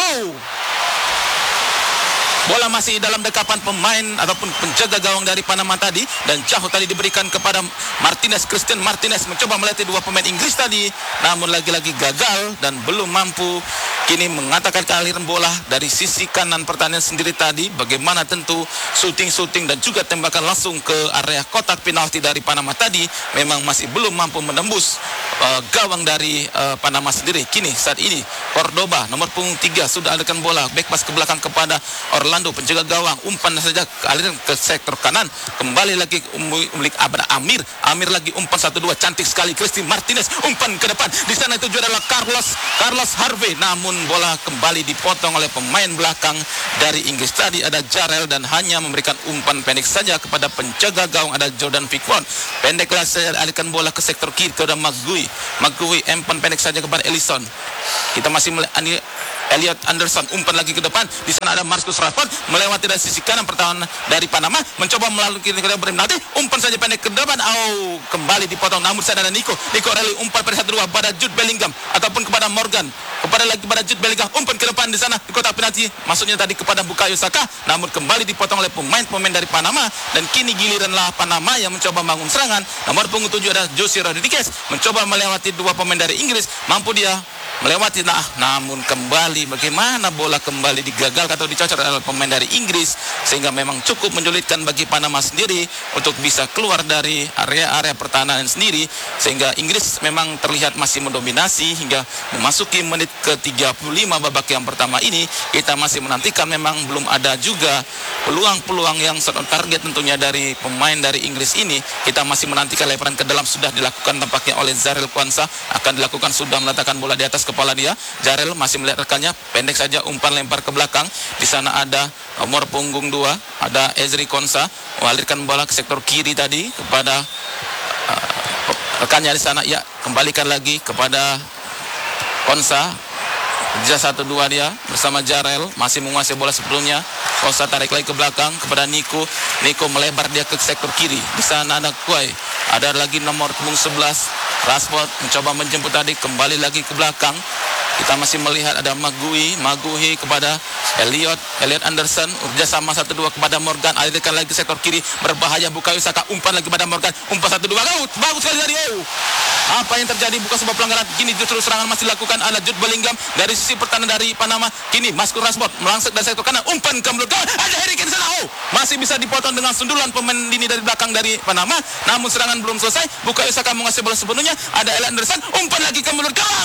[SPEAKER 3] Bola masih dalam dekapan pemain ataupun penjaga gawang dari Panama tadi, dan jauh tadi diberikan kepada Christian Martinez, mencoba melatih dua pemain Inggris tadi, namun lagi-lagi gagal dan belum mampu. Kini mengatakan aliran bola dari sisi kanan pertahanan sendiri tadi, bagaimana tentu shooting dan juga tembakan langsung ke area kotak penalti dari Panama tadi memang masih belum mampu menembus gawang dari Panama sendiri. Kini saat ini Cordoba nomor punggung 3 sudah alirkan bola back pass ke belakang kepada Orlando, penjaga gawang, umpan saja aliran ke sektor kanan, kembali lagi milik Amir lagi umpan 1-2, cantik sekali Christian Martinez, umpan ke depan. Di sana itu adalah Carlos Harvey, namun bola kembali dipotong oleh pemain belakang dari Inggris tadi, ada Jarrell, dan hanya memberikan umpan pendek saja kepada penjaga gawang, ada Jordan Pickford. Pendeklah saya alihkan bola ke sektor kiri kepada Maguhi, umpan pendek saja kepada Ellison. Kita masih melihat Elliot Anderson, umpan lagi ke depan. Di sana ada Marcus Rashford melewati dari sisi kanan pertahanan dari Panama, mencoba melalui kiri ke penalti, umpan saja pendek ke depan. Kembali dipotong, namun sana ada Nico O'Reilly, umpan pada 1-2 pada Jude Bellingham ataupun kepada Morgan, kepada Jude Bellingham, umpan ke depan di sana di kotak penalti, maksudnya tadi kepada Bukayo Saka, namun kembali dipotong oleh pemain dari Panama. Dan kini giliranlah Panama yang mencoba bangun serangan. Nomor punggung 7 ada Jose Rodriguez, mencoba melewati dua pemain dari Inggris, mampu dia melewati, namun kembali bagaimana bola kembali digagalkan atau dicocor oleh pemain dari Inggris, sehingga memang cukup menyulitkan bagi Panama sendiri untuk bisa keluar dari area pertahanan sendiri, sehingga Inggris memang terlihat masih mendominasi hingga memasuki menit ke-35 babak yang pertama ini. Kita masih menantikan, memang belum ada juga peluang-peluang yang target tentunya dari pemain dari Inggris ini. Kita masih menantikan lemparan ke dalam sudah dilakukan tampaknya oleh Jarrell Quansah, akan dilakukan, sudah meletakkan bola di atas kepala dia. Jarrell masih melihat rekannya, pendek saja umpan lempar ke belakang. Di sana ada nomor punggung 2, ada Ezri Konsa, mengalirkan bola ke sektor kiri tadi kepada rekannya di sana. Ya, kembalikan lagi kepada Konsa. Kerja 1-2 dia bersama Jarrell, masih menguasai bola sebelumnya. Konsa tarik lagi ke belakang kepada Nico melebar dia ke sektor kiri. Di sana ada Kuai, ada lagi nomor punggung 11 Rashford, mencoba menjemput tadi, kembali lagi ke belakang. Kita masih melihat ada Maguhi kepada Elliot Anderson, kerjasama 1-2 kepada Morgan, alirkan lagi ke sektor kiri, berbahaya Bukayo Saka, umpan lagi kepada Morgan, umpan 1-2, bagus sekali dari apa yang terjadi, bukan sebuah pelanggaran. Kini justru serangan masih dilakukan oleh Jude Bellingham dari sisi pertahanan dari Panama. Kini Marcus Rashford melangsung dari sektor kanan, umpan ke mulut gawang, ada Harry Kane sana, masih bisa dipotong dengan sundulan pemain lini dari belakang dari Panama, namun serangan belum selesai. Bukayo Saka menguasai bola sepenuhnya, ada Elliot Anderson, umpan lagi ke mulut gawang,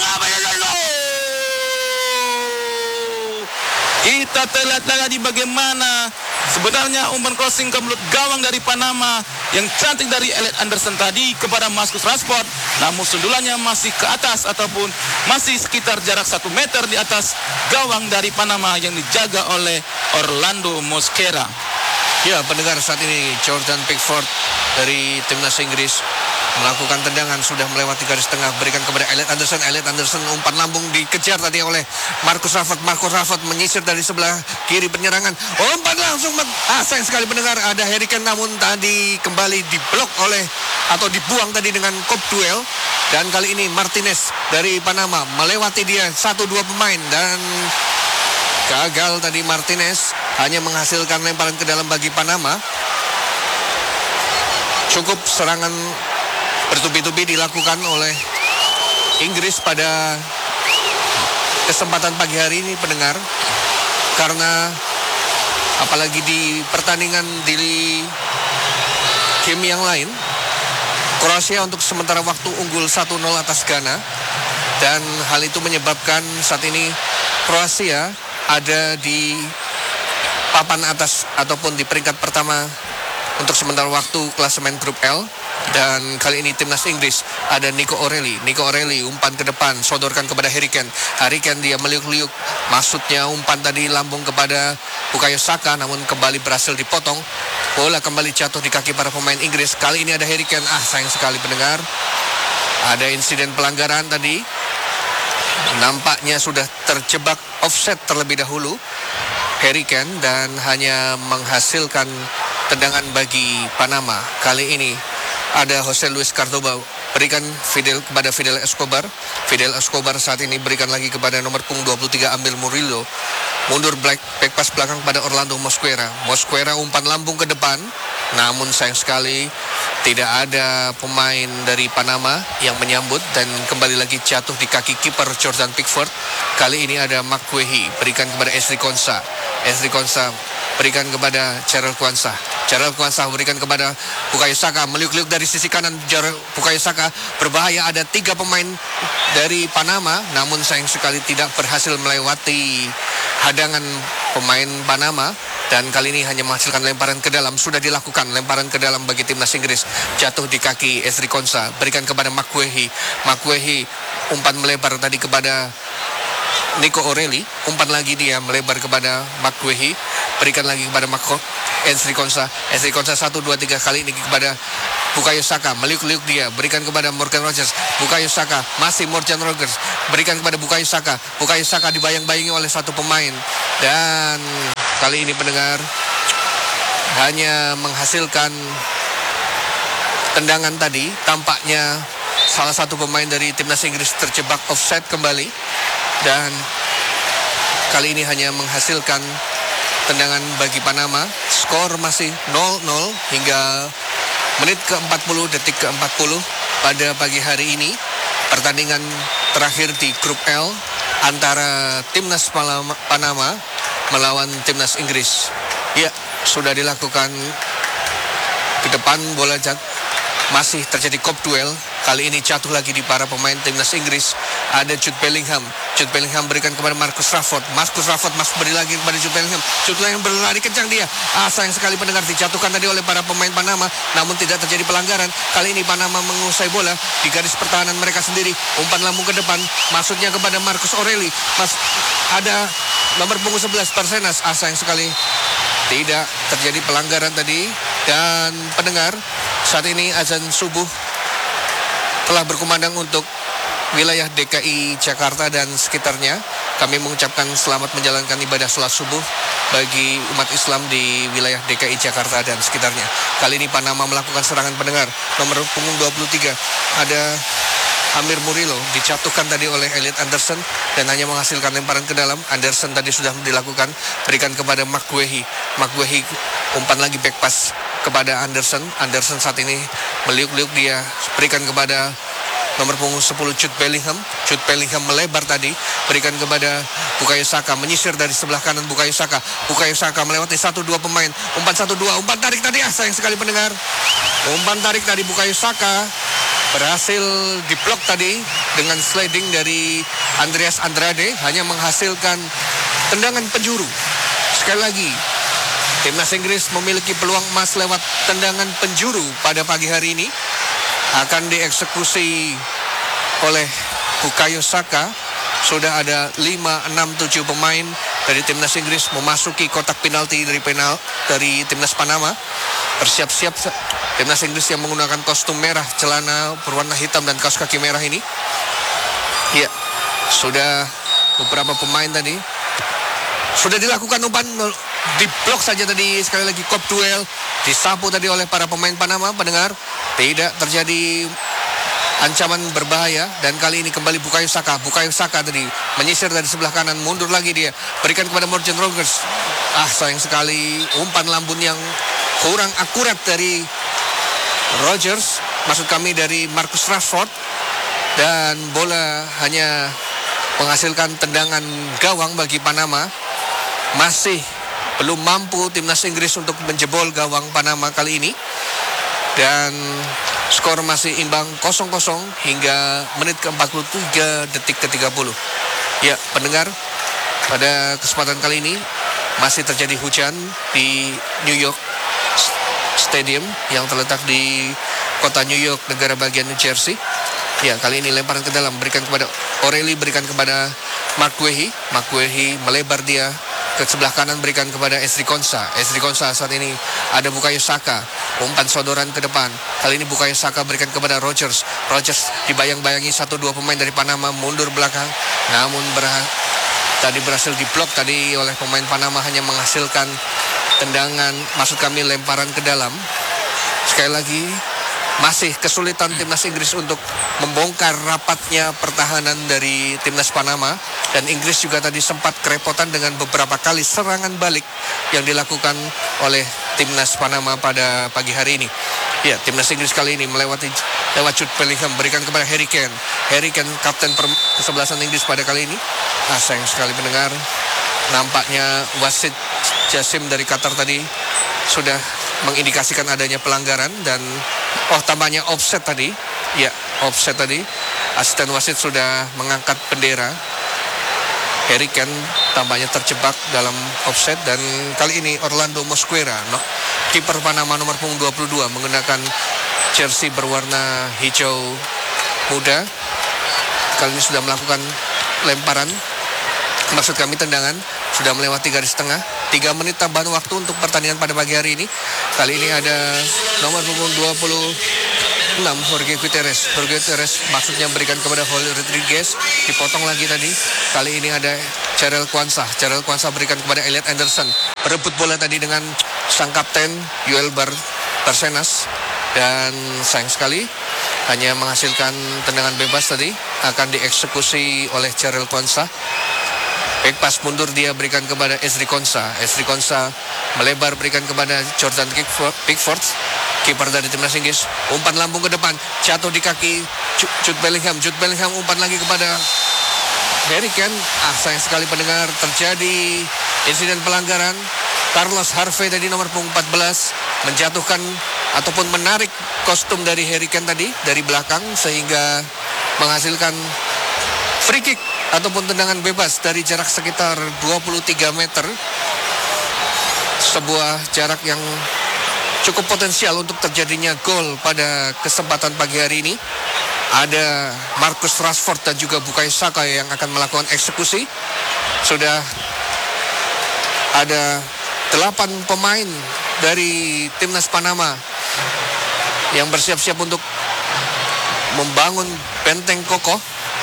[SPEAKER 3] kita terlihat lagi bagaimana sebenarnya umpan crossing ke mulut gawang dari Panama yang cantik dari Elliot Anderson tadi kepada Marcus Rashford, namun sundulannya masih ke atas ataupun masih sekitar jarak 1 meter di atas gawang dari Panama yang dijaga oleh Orlando Mosquera.
[SPEAKER 2] Ya, pendengar, saat ini Jordan Pickford dari timnas Inggris melakukan tendangan, sudah melewati garis tengah, berikan kepada Elliot Anderson, umpan lambung dikejar tadi oleh Marcus Rashford menyisir dari sebelah kiri penyerangan, umpan langsung, sayang sekali pendengar, ada Harry Kane, namun tadi kembali diblok oleh atau dibuang tadi dengan kop duel. Dan kali ini Martinez dari Panama melewati dia 1-2 pemain dan gagal tadi. Martinez hanya menghasilkan lemparan ke dalam bagi Panama. Cukup serangan bertubi-tubi dilakukan oleh Inggris pada kesempatan pagi hari ini, pendengar, karena apalagi di pertandingan di game yang lain, Kroasia untuk sementara waktu unggul 1-0 atas Ghana. Dan hal itu menyebabkan saat ini Kroasia ada di papan atas ataupun di peringkat pertama untuk sementara waktu klasemen grup L. Dan kali ini timnas Inggris ada Nico O'Reilly. Nico O'Reilly umpan ke depan, sodorkan kepada Harry Kane. Harry Kane dia meliuk-liuk, maksudnya umpan tadi lambung kepada Bukayo Saka, namun kembali berhasil dipotong. Bola kembali jatuh di kaki para pemain Inggris. Kali ini ada Harry Kane. Sayang sekali pendengar, ada insiden pelanggaran tadi. Nampaknya sudah terjebak offset terlebih dahulu Harry Kane dan hanya menghasilkan tendangan bagi Panama. Kali ini ada Jose Luis Cordoba, berikan kepada Fidel Escobar. Fidel Escobar saat ini berikan lagi kepada nomor punggung 23 Amir Murillo. Mundur back pass belakang pada Orlando Mosquera. Mosquera umpan lambung ke depan, namun sayang sekali tidak ada pemain dari Panama yang menyambut dan kembali lagi jatuh di kaki kiper Jordan Pickford. Kali ini ada Makwehi, berikan kepada Ezri Konsa. Ezri Konsa berikan kepada Cheryl Kwanzaa. Cheryl Kwanzaa berikan kepada Bukayo Saka, meliuk-liuk dari sisi kanan. Bukayo Saka berbahaya, ada 3 pemain dari Panama, namun sayang sekali tidak berhasil melewati hadangan pemain Panama. Dan kali ini hanya menghasilkan lemparan ke dalam. Sudah dilakukan lemparan ke dalam bagi timnas Inggris, jatuh di kaki Ezri Konsa, berikan kepada Makwehi. Makwehi umpan melebar tadi kepada Nico O'Reilly, umpan lagi dia melebar kepada Makwehi, berikan lagi kepada Ezri Konsa. Ezri Konsa 1, 2, 3 kali ini kepada Bukayo Saka, meliuk-liuk dia, berikan kepada Morgan Rogers. Bukayo Saka, masih Morgan Rogers, berikan kepada Bukayo Saka. Bukayo Saka dibayang-bayangi oleh satu pemain. Dan kali ini pendengar hanya menghasilkan tendangan tadi. Tampaknya salah satu pemain dari timnas Inggris terjebak offside kembali. Dan kali ini hanya menghasilkan tendangan bagi Panama. Skor masih 0-0 hingga menit ke-40, detik ke-40 pada pagi hari ini. Pertandingan terakhir di grup L antara timnas Panama melawan timnas Inggris. Ya, sudah dilakukan ke depan bola masih terjadi kop duel. Kali ini jatuh lagi di para pemain timnas Inggris. Ada Jude Bellingham. Jude Bellingham berikan kepada Marcus Rashford. Marcus Rashford masih beri lagi kepada Jude Bellingham. Jude Bellingham berlari kencang dia. Sayang sekali pendengar, dijatuhkan tadi oleh para pemain Panama, namun tidak terjadi pelanggaran. Kali ini Panama menguasai bola di garis pertahanan mereka sendiri. Umpan lambung ke depan, maksudnya kepada Marcus O'Reilly. Ada nomor punggung 11 Parsenas. Sayang sekali tidak terjadi pelanggaran tadi. Dan pendengar, saat ini azan subuh telah berkumandang untuk wilayah DKI Jakarta dan sekitarnya. Kami mengucapkan selamat menjalankan ibadah salat subuh bagi umat Islam di wilayah DKI Jakarta dan sekitarnya. Kali ini Panama melakukan serangan pendengar. Nomor punggung 23 ada Amir Murillo, dijatuhkan tadi oleh Elliot Anderson dan hanya menghasilkan lemparan ke dalam. Anderson tadi sudah dilakukan, berikan kepada Makwehi. Makwehi umpan lagi back pass kepada Anderson. Anderson saat ini meliuk-liuk dia, berikan kepada nomor punggung 10 Jude Bellingham. Jude Bellingham melebar tadi, berikan kepada Bukayo Saka, menyisir dari sebelah kanan Bukayo Saka. Bukayo Saka melewati 1-2 pemain. Umpan 1-2, umpan tarik tadi. Sayang sekali pendengar. Umpan tarik tadi Bukayo Saka berhasil diblok tadi dengan sliding dari Andreas Andrade, hanya menghasilkan tendangan penjuru. Sekali lagi, timnas Inggris memiliki peluang emas lewat tendangan penjuru pada pagi hari ini. Akan dieksekusi oleh Bukayo Saka. Sudah ada 5, 6, 7 pemain dari timnas Inggris memasuki kotak penalti dari timnas Panama. Bersiap-siap timnas Inggris yang menggunakan kostum merah, celana berwarna hitam dan kaos kaki merah ini. Ya, sudah beberapa pemain tadi. Sudah dilakukan umpan, diblok saja tadi. Sekali lagi kop duel, disapu tadi oleh para pemain Panama. Pendengar, tidak terjadi ancaman berbahaya. Dan kali ini kembali Bukayo Saka. Bukayo Saka tadi menyisir dari sebelah kanan, mundur lagi dia, berikan kepada Morgan Rogers. Sayang sekali umpan lambung yang kurang akurat dari Rogers, maksud kami dari Marcus Rashford. Dan bola hanya menghasilkan tendangan gawang bagi Panama. Masih belum mampu timnas Inggris untuk menjebol gawang Panama kali ini. Dan Skor masih imbang 0-0 hingga menit ke-43 detik ke-30. Ya, pendengar, pada kesempatan kali ini masih terjadi hujan di New York Stadium yang terletak di kota New York, negara bagian New Jersey. Ya, kali ini lemparan ke dalam, berikan kepada O'Reilly, berikan kepada Mark Wehi. Mark Wehi melebar dia ke sebelah kanan, berikan kepada Ezri Konsa. Ezri Konsa saat ini ada Bukayo Saka, umpan sodoran ke depan. Kali ini Bukayo Saka berikan kepada Rogers. Rogers dibayang-bayangi 1-2 pemain dari Panama, mundur belakang, namun tadi berhasil diblok tadi oleh pemain Panama, hanya menghasilkan tendangan, maksud kami lemparan ke dalam. Sekali lagi, masih kesulitan timnas Inggris untuk membongkar rapatnya pertahanan dari timnas Panama. Dan Inggris juga tadi sempat kerepotan dengan beberapa kali serangan balik yang dilakukan oleh timnas Panama pada pagi hari ini. Ya, timnas Inggris kali ini lewat Jude Bellingham, berikan kepada Harry Kane. Harry Kane, kapten kesebelasan Inggris pada kali ini. Sayang sekali pendengar, nampaknya wasit Jasim dari Qatar tadi sudah mengindikasikan adanya pelanggaran dan tampaknya offset tadi. Ya, offset tadi. Asisten wasit sudah mengangkat bendera. Harry Kane tampaknya terjebak dalam offset, dan kali ini Orlando Mosquera, kiper Panama nomor punggung 22, menggunakan jersey berwarna hijau muda. Kali ini sudah melakukan lemparan, maksud kami tendangan, sudah melewati garis tengah. 3 menit tambahan waktu untuk pertandingan pada pagi hari ini. Kali ini ada nomor punggung 26, Jorge Gutierrez. Jorge Gutierrez maksudnya berikan kepada Holly Rodriguez, dipotong lagi tadi. Kali ini ada Jarell Quansah. Jarell Quansah berikan kepada Elliot Anderson. Berebut bola tadi dengan sang kapten Yoel Barcenas, dan sayang sekali hanya menghasilkan tendangan bebas tadi, akan dieksekusi oleh Jarell Quansah. Back pass mundur dia berikan kepada Ezri Konsa. Ezri Konsa melebar berikan kepada Jordan Pickford, kiper dari timnas Inggris. Umpan lambung ke depan, jatuh di kaki Jude Bellingham. Jude Bellingham umpan lagi kepada Harry Kane. Sayang sekali pendengar, terjadi insiden pelanggaran. Carlos Harvey tadi nomor punggung 14 menjatuhkan ataupun menarik kostum dari Harry Kane tadi dari belakang, sehingga menghasilkan free kick ataupun tendangan bebas dari jarak sekitar 23 meter. Sebuah jarak yang cukup potensial untuk terjadinya gol pada kesempatan pagi hari ini. Ada Marcus Rashford dan juga Bukayo Saka yang akan melakukan eksekusi. Sudah ada 8 pemain dari timnas Panama yang bersiap-siap untuk membangun benteng kokoh.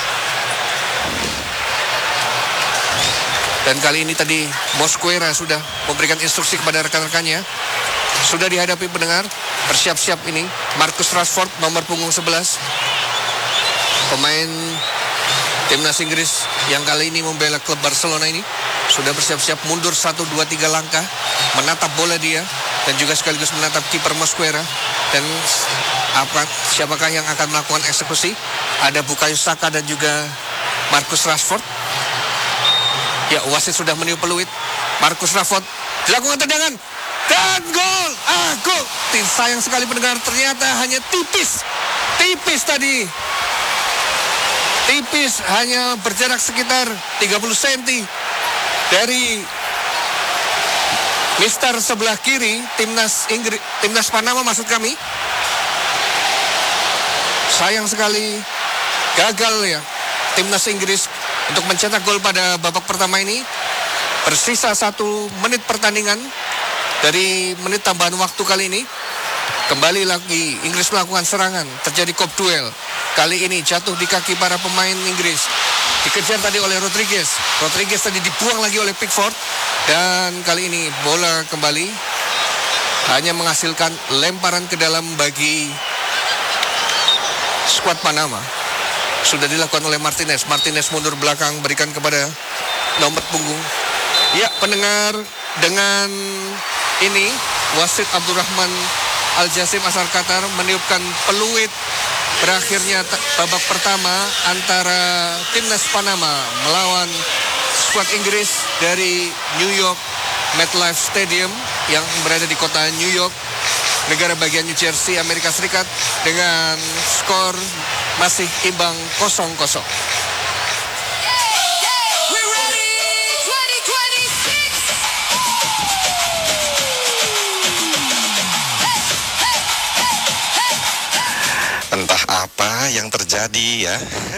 [SPEAKER 2] Dan kali ini tadi Mosquera sudah memberikan instruksi kepada rekan-rekannya. Sudah dihadapi pendengar, bersiap-siap ini Marcus Rashford nomor punggung 11, pemain timnas Inggris yang kali ini membela klub Barcelona ini. Sudah bersiap-siap mundur 1, 2, 3 langkah, menatap bola dia, dan juga sekaligus menatap kiper Mosquera. Dan siapakah yang akan melakukan eksekusi? Ada Bukayo Saka dan juga Marcus Rashford. Ya, wasit sudah meniup peluit. Marcus Rashford dilakukan tendangan dan gol. Gol. Sayang sekali pendengar, ternyata hanya tipis tadi. Tipis, hanya berjarak sekitar 30 cm dari mister sebelah kiri timnas Panama maksud kami. Sayang sekali gagal ya timnas Inggris untuk mencetak gol pada babak pertama ini. Bersisa 1 menit pertandingan dari menit tambahan waktu kali ini. Kembali lagi Inggris melakukan serangan, terjadi kop duel. Kali ini jatuh di kaki para pemain Inggris. Dikejar tadi oleh Rodriguez. Rodriguez tadi dibuang lagi oleh Pickford. Dan kali ini bola kembali hanya menghasilkan lemparan ke dalam bagi skuad Panama. Sudah dilakukan oleh Martinez. Martinez mundur belakang, berikan kepada nomor punggung. Ya, pendengar, dengan ini wasit Abdurrahman Al-Jasim asal Qatar meniupkan peluit berakhirnya babak pertama antara timnas Panama melawan skuad Inggris dari New York MetLife Stadium yang berada di kota New York, negara bagian New Jersey, Amerika Serikat dengan skor masih imbang 0-0.
[SPEAKER 5] Entah apa yang terjadi ya.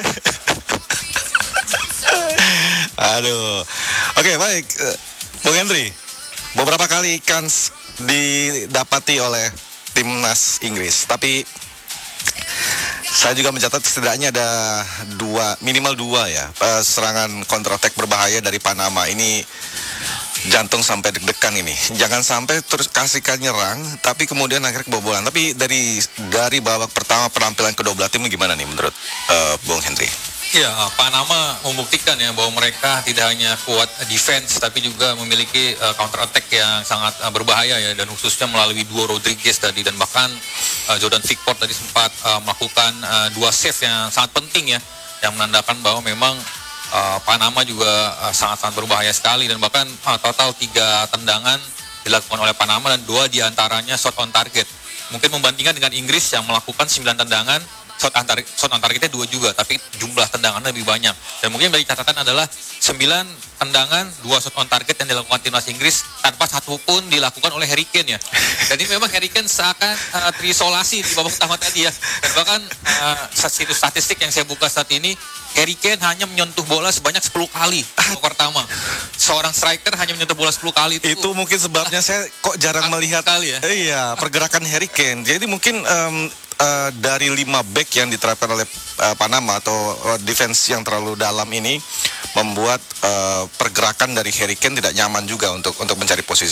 [SPEAKER 5] Aduh. Oke, baik. Bung Henry, beberapa kali kans didapati oleh timnas Inggris, tapi saya juga mencatat setidaknya ada minimal dua ya, serangan counter attack berbahaya dari Panama. Ini jantung sampai deg-degan ini. Jangan sampai terus kasihkan nyerang, tapi kemudian akhirnya kebobolan. Tapi dari babak pertama penampilan kedua belah tim gimana nih menurut Bung Henry?
[SPEAKER 4] Ya, Panama membuktikan ya bahwa mereka tidak hanya kuat defense tapi juga memiliki counter attack yang sangat berbahaya ya, dan khususnya melalui duo Rodriguez tadi, dan bahkan Jordan Pickford tadi sempat melakukan dua save yang sangat penting ya, yang menandakan bahwa memang Panama juga sangat-sangat berbahaya sekali, dan bahkan total 3 tendangan dilakukan oleh Panama dan 2 diantaranya shot on target. Mungkin membandingkan dengan Inggris yang melakukan 9 tendangan, shot on targetnya 2 juga, tapi jumlah tendangannya lebih banyak. Dan mungkin dari catatan adalah 9 tendangan, 2 shot on target yang dilakukan timnas Inggris tanpa satu pun dilakukan oleh Harry Kane ya. Jadi memang Harry Kane seakan terisolasi di babak pertama tadi ya. Dan bahkan situs statistik yang saya buka saat ini, Harry Kane hanya menyentuh bola sebanyak 10 kali babak pertama. Seorang striker hanya menyentuh bola 10 kali.
[SPEAKER 5] Itu mungkin sebabnya saya kok jarang melihat
[SPEAKER 4] kali ya.
[SPEAKER 5] Iya, pergerakan Harry Kane. Jadi mungkin dari 5 back yang diterapkan oleh Panama atau defense yang terlalu dalam ini membuat pergerakan dari Harry Kane tidak nyaman juga untuk mencari posisi.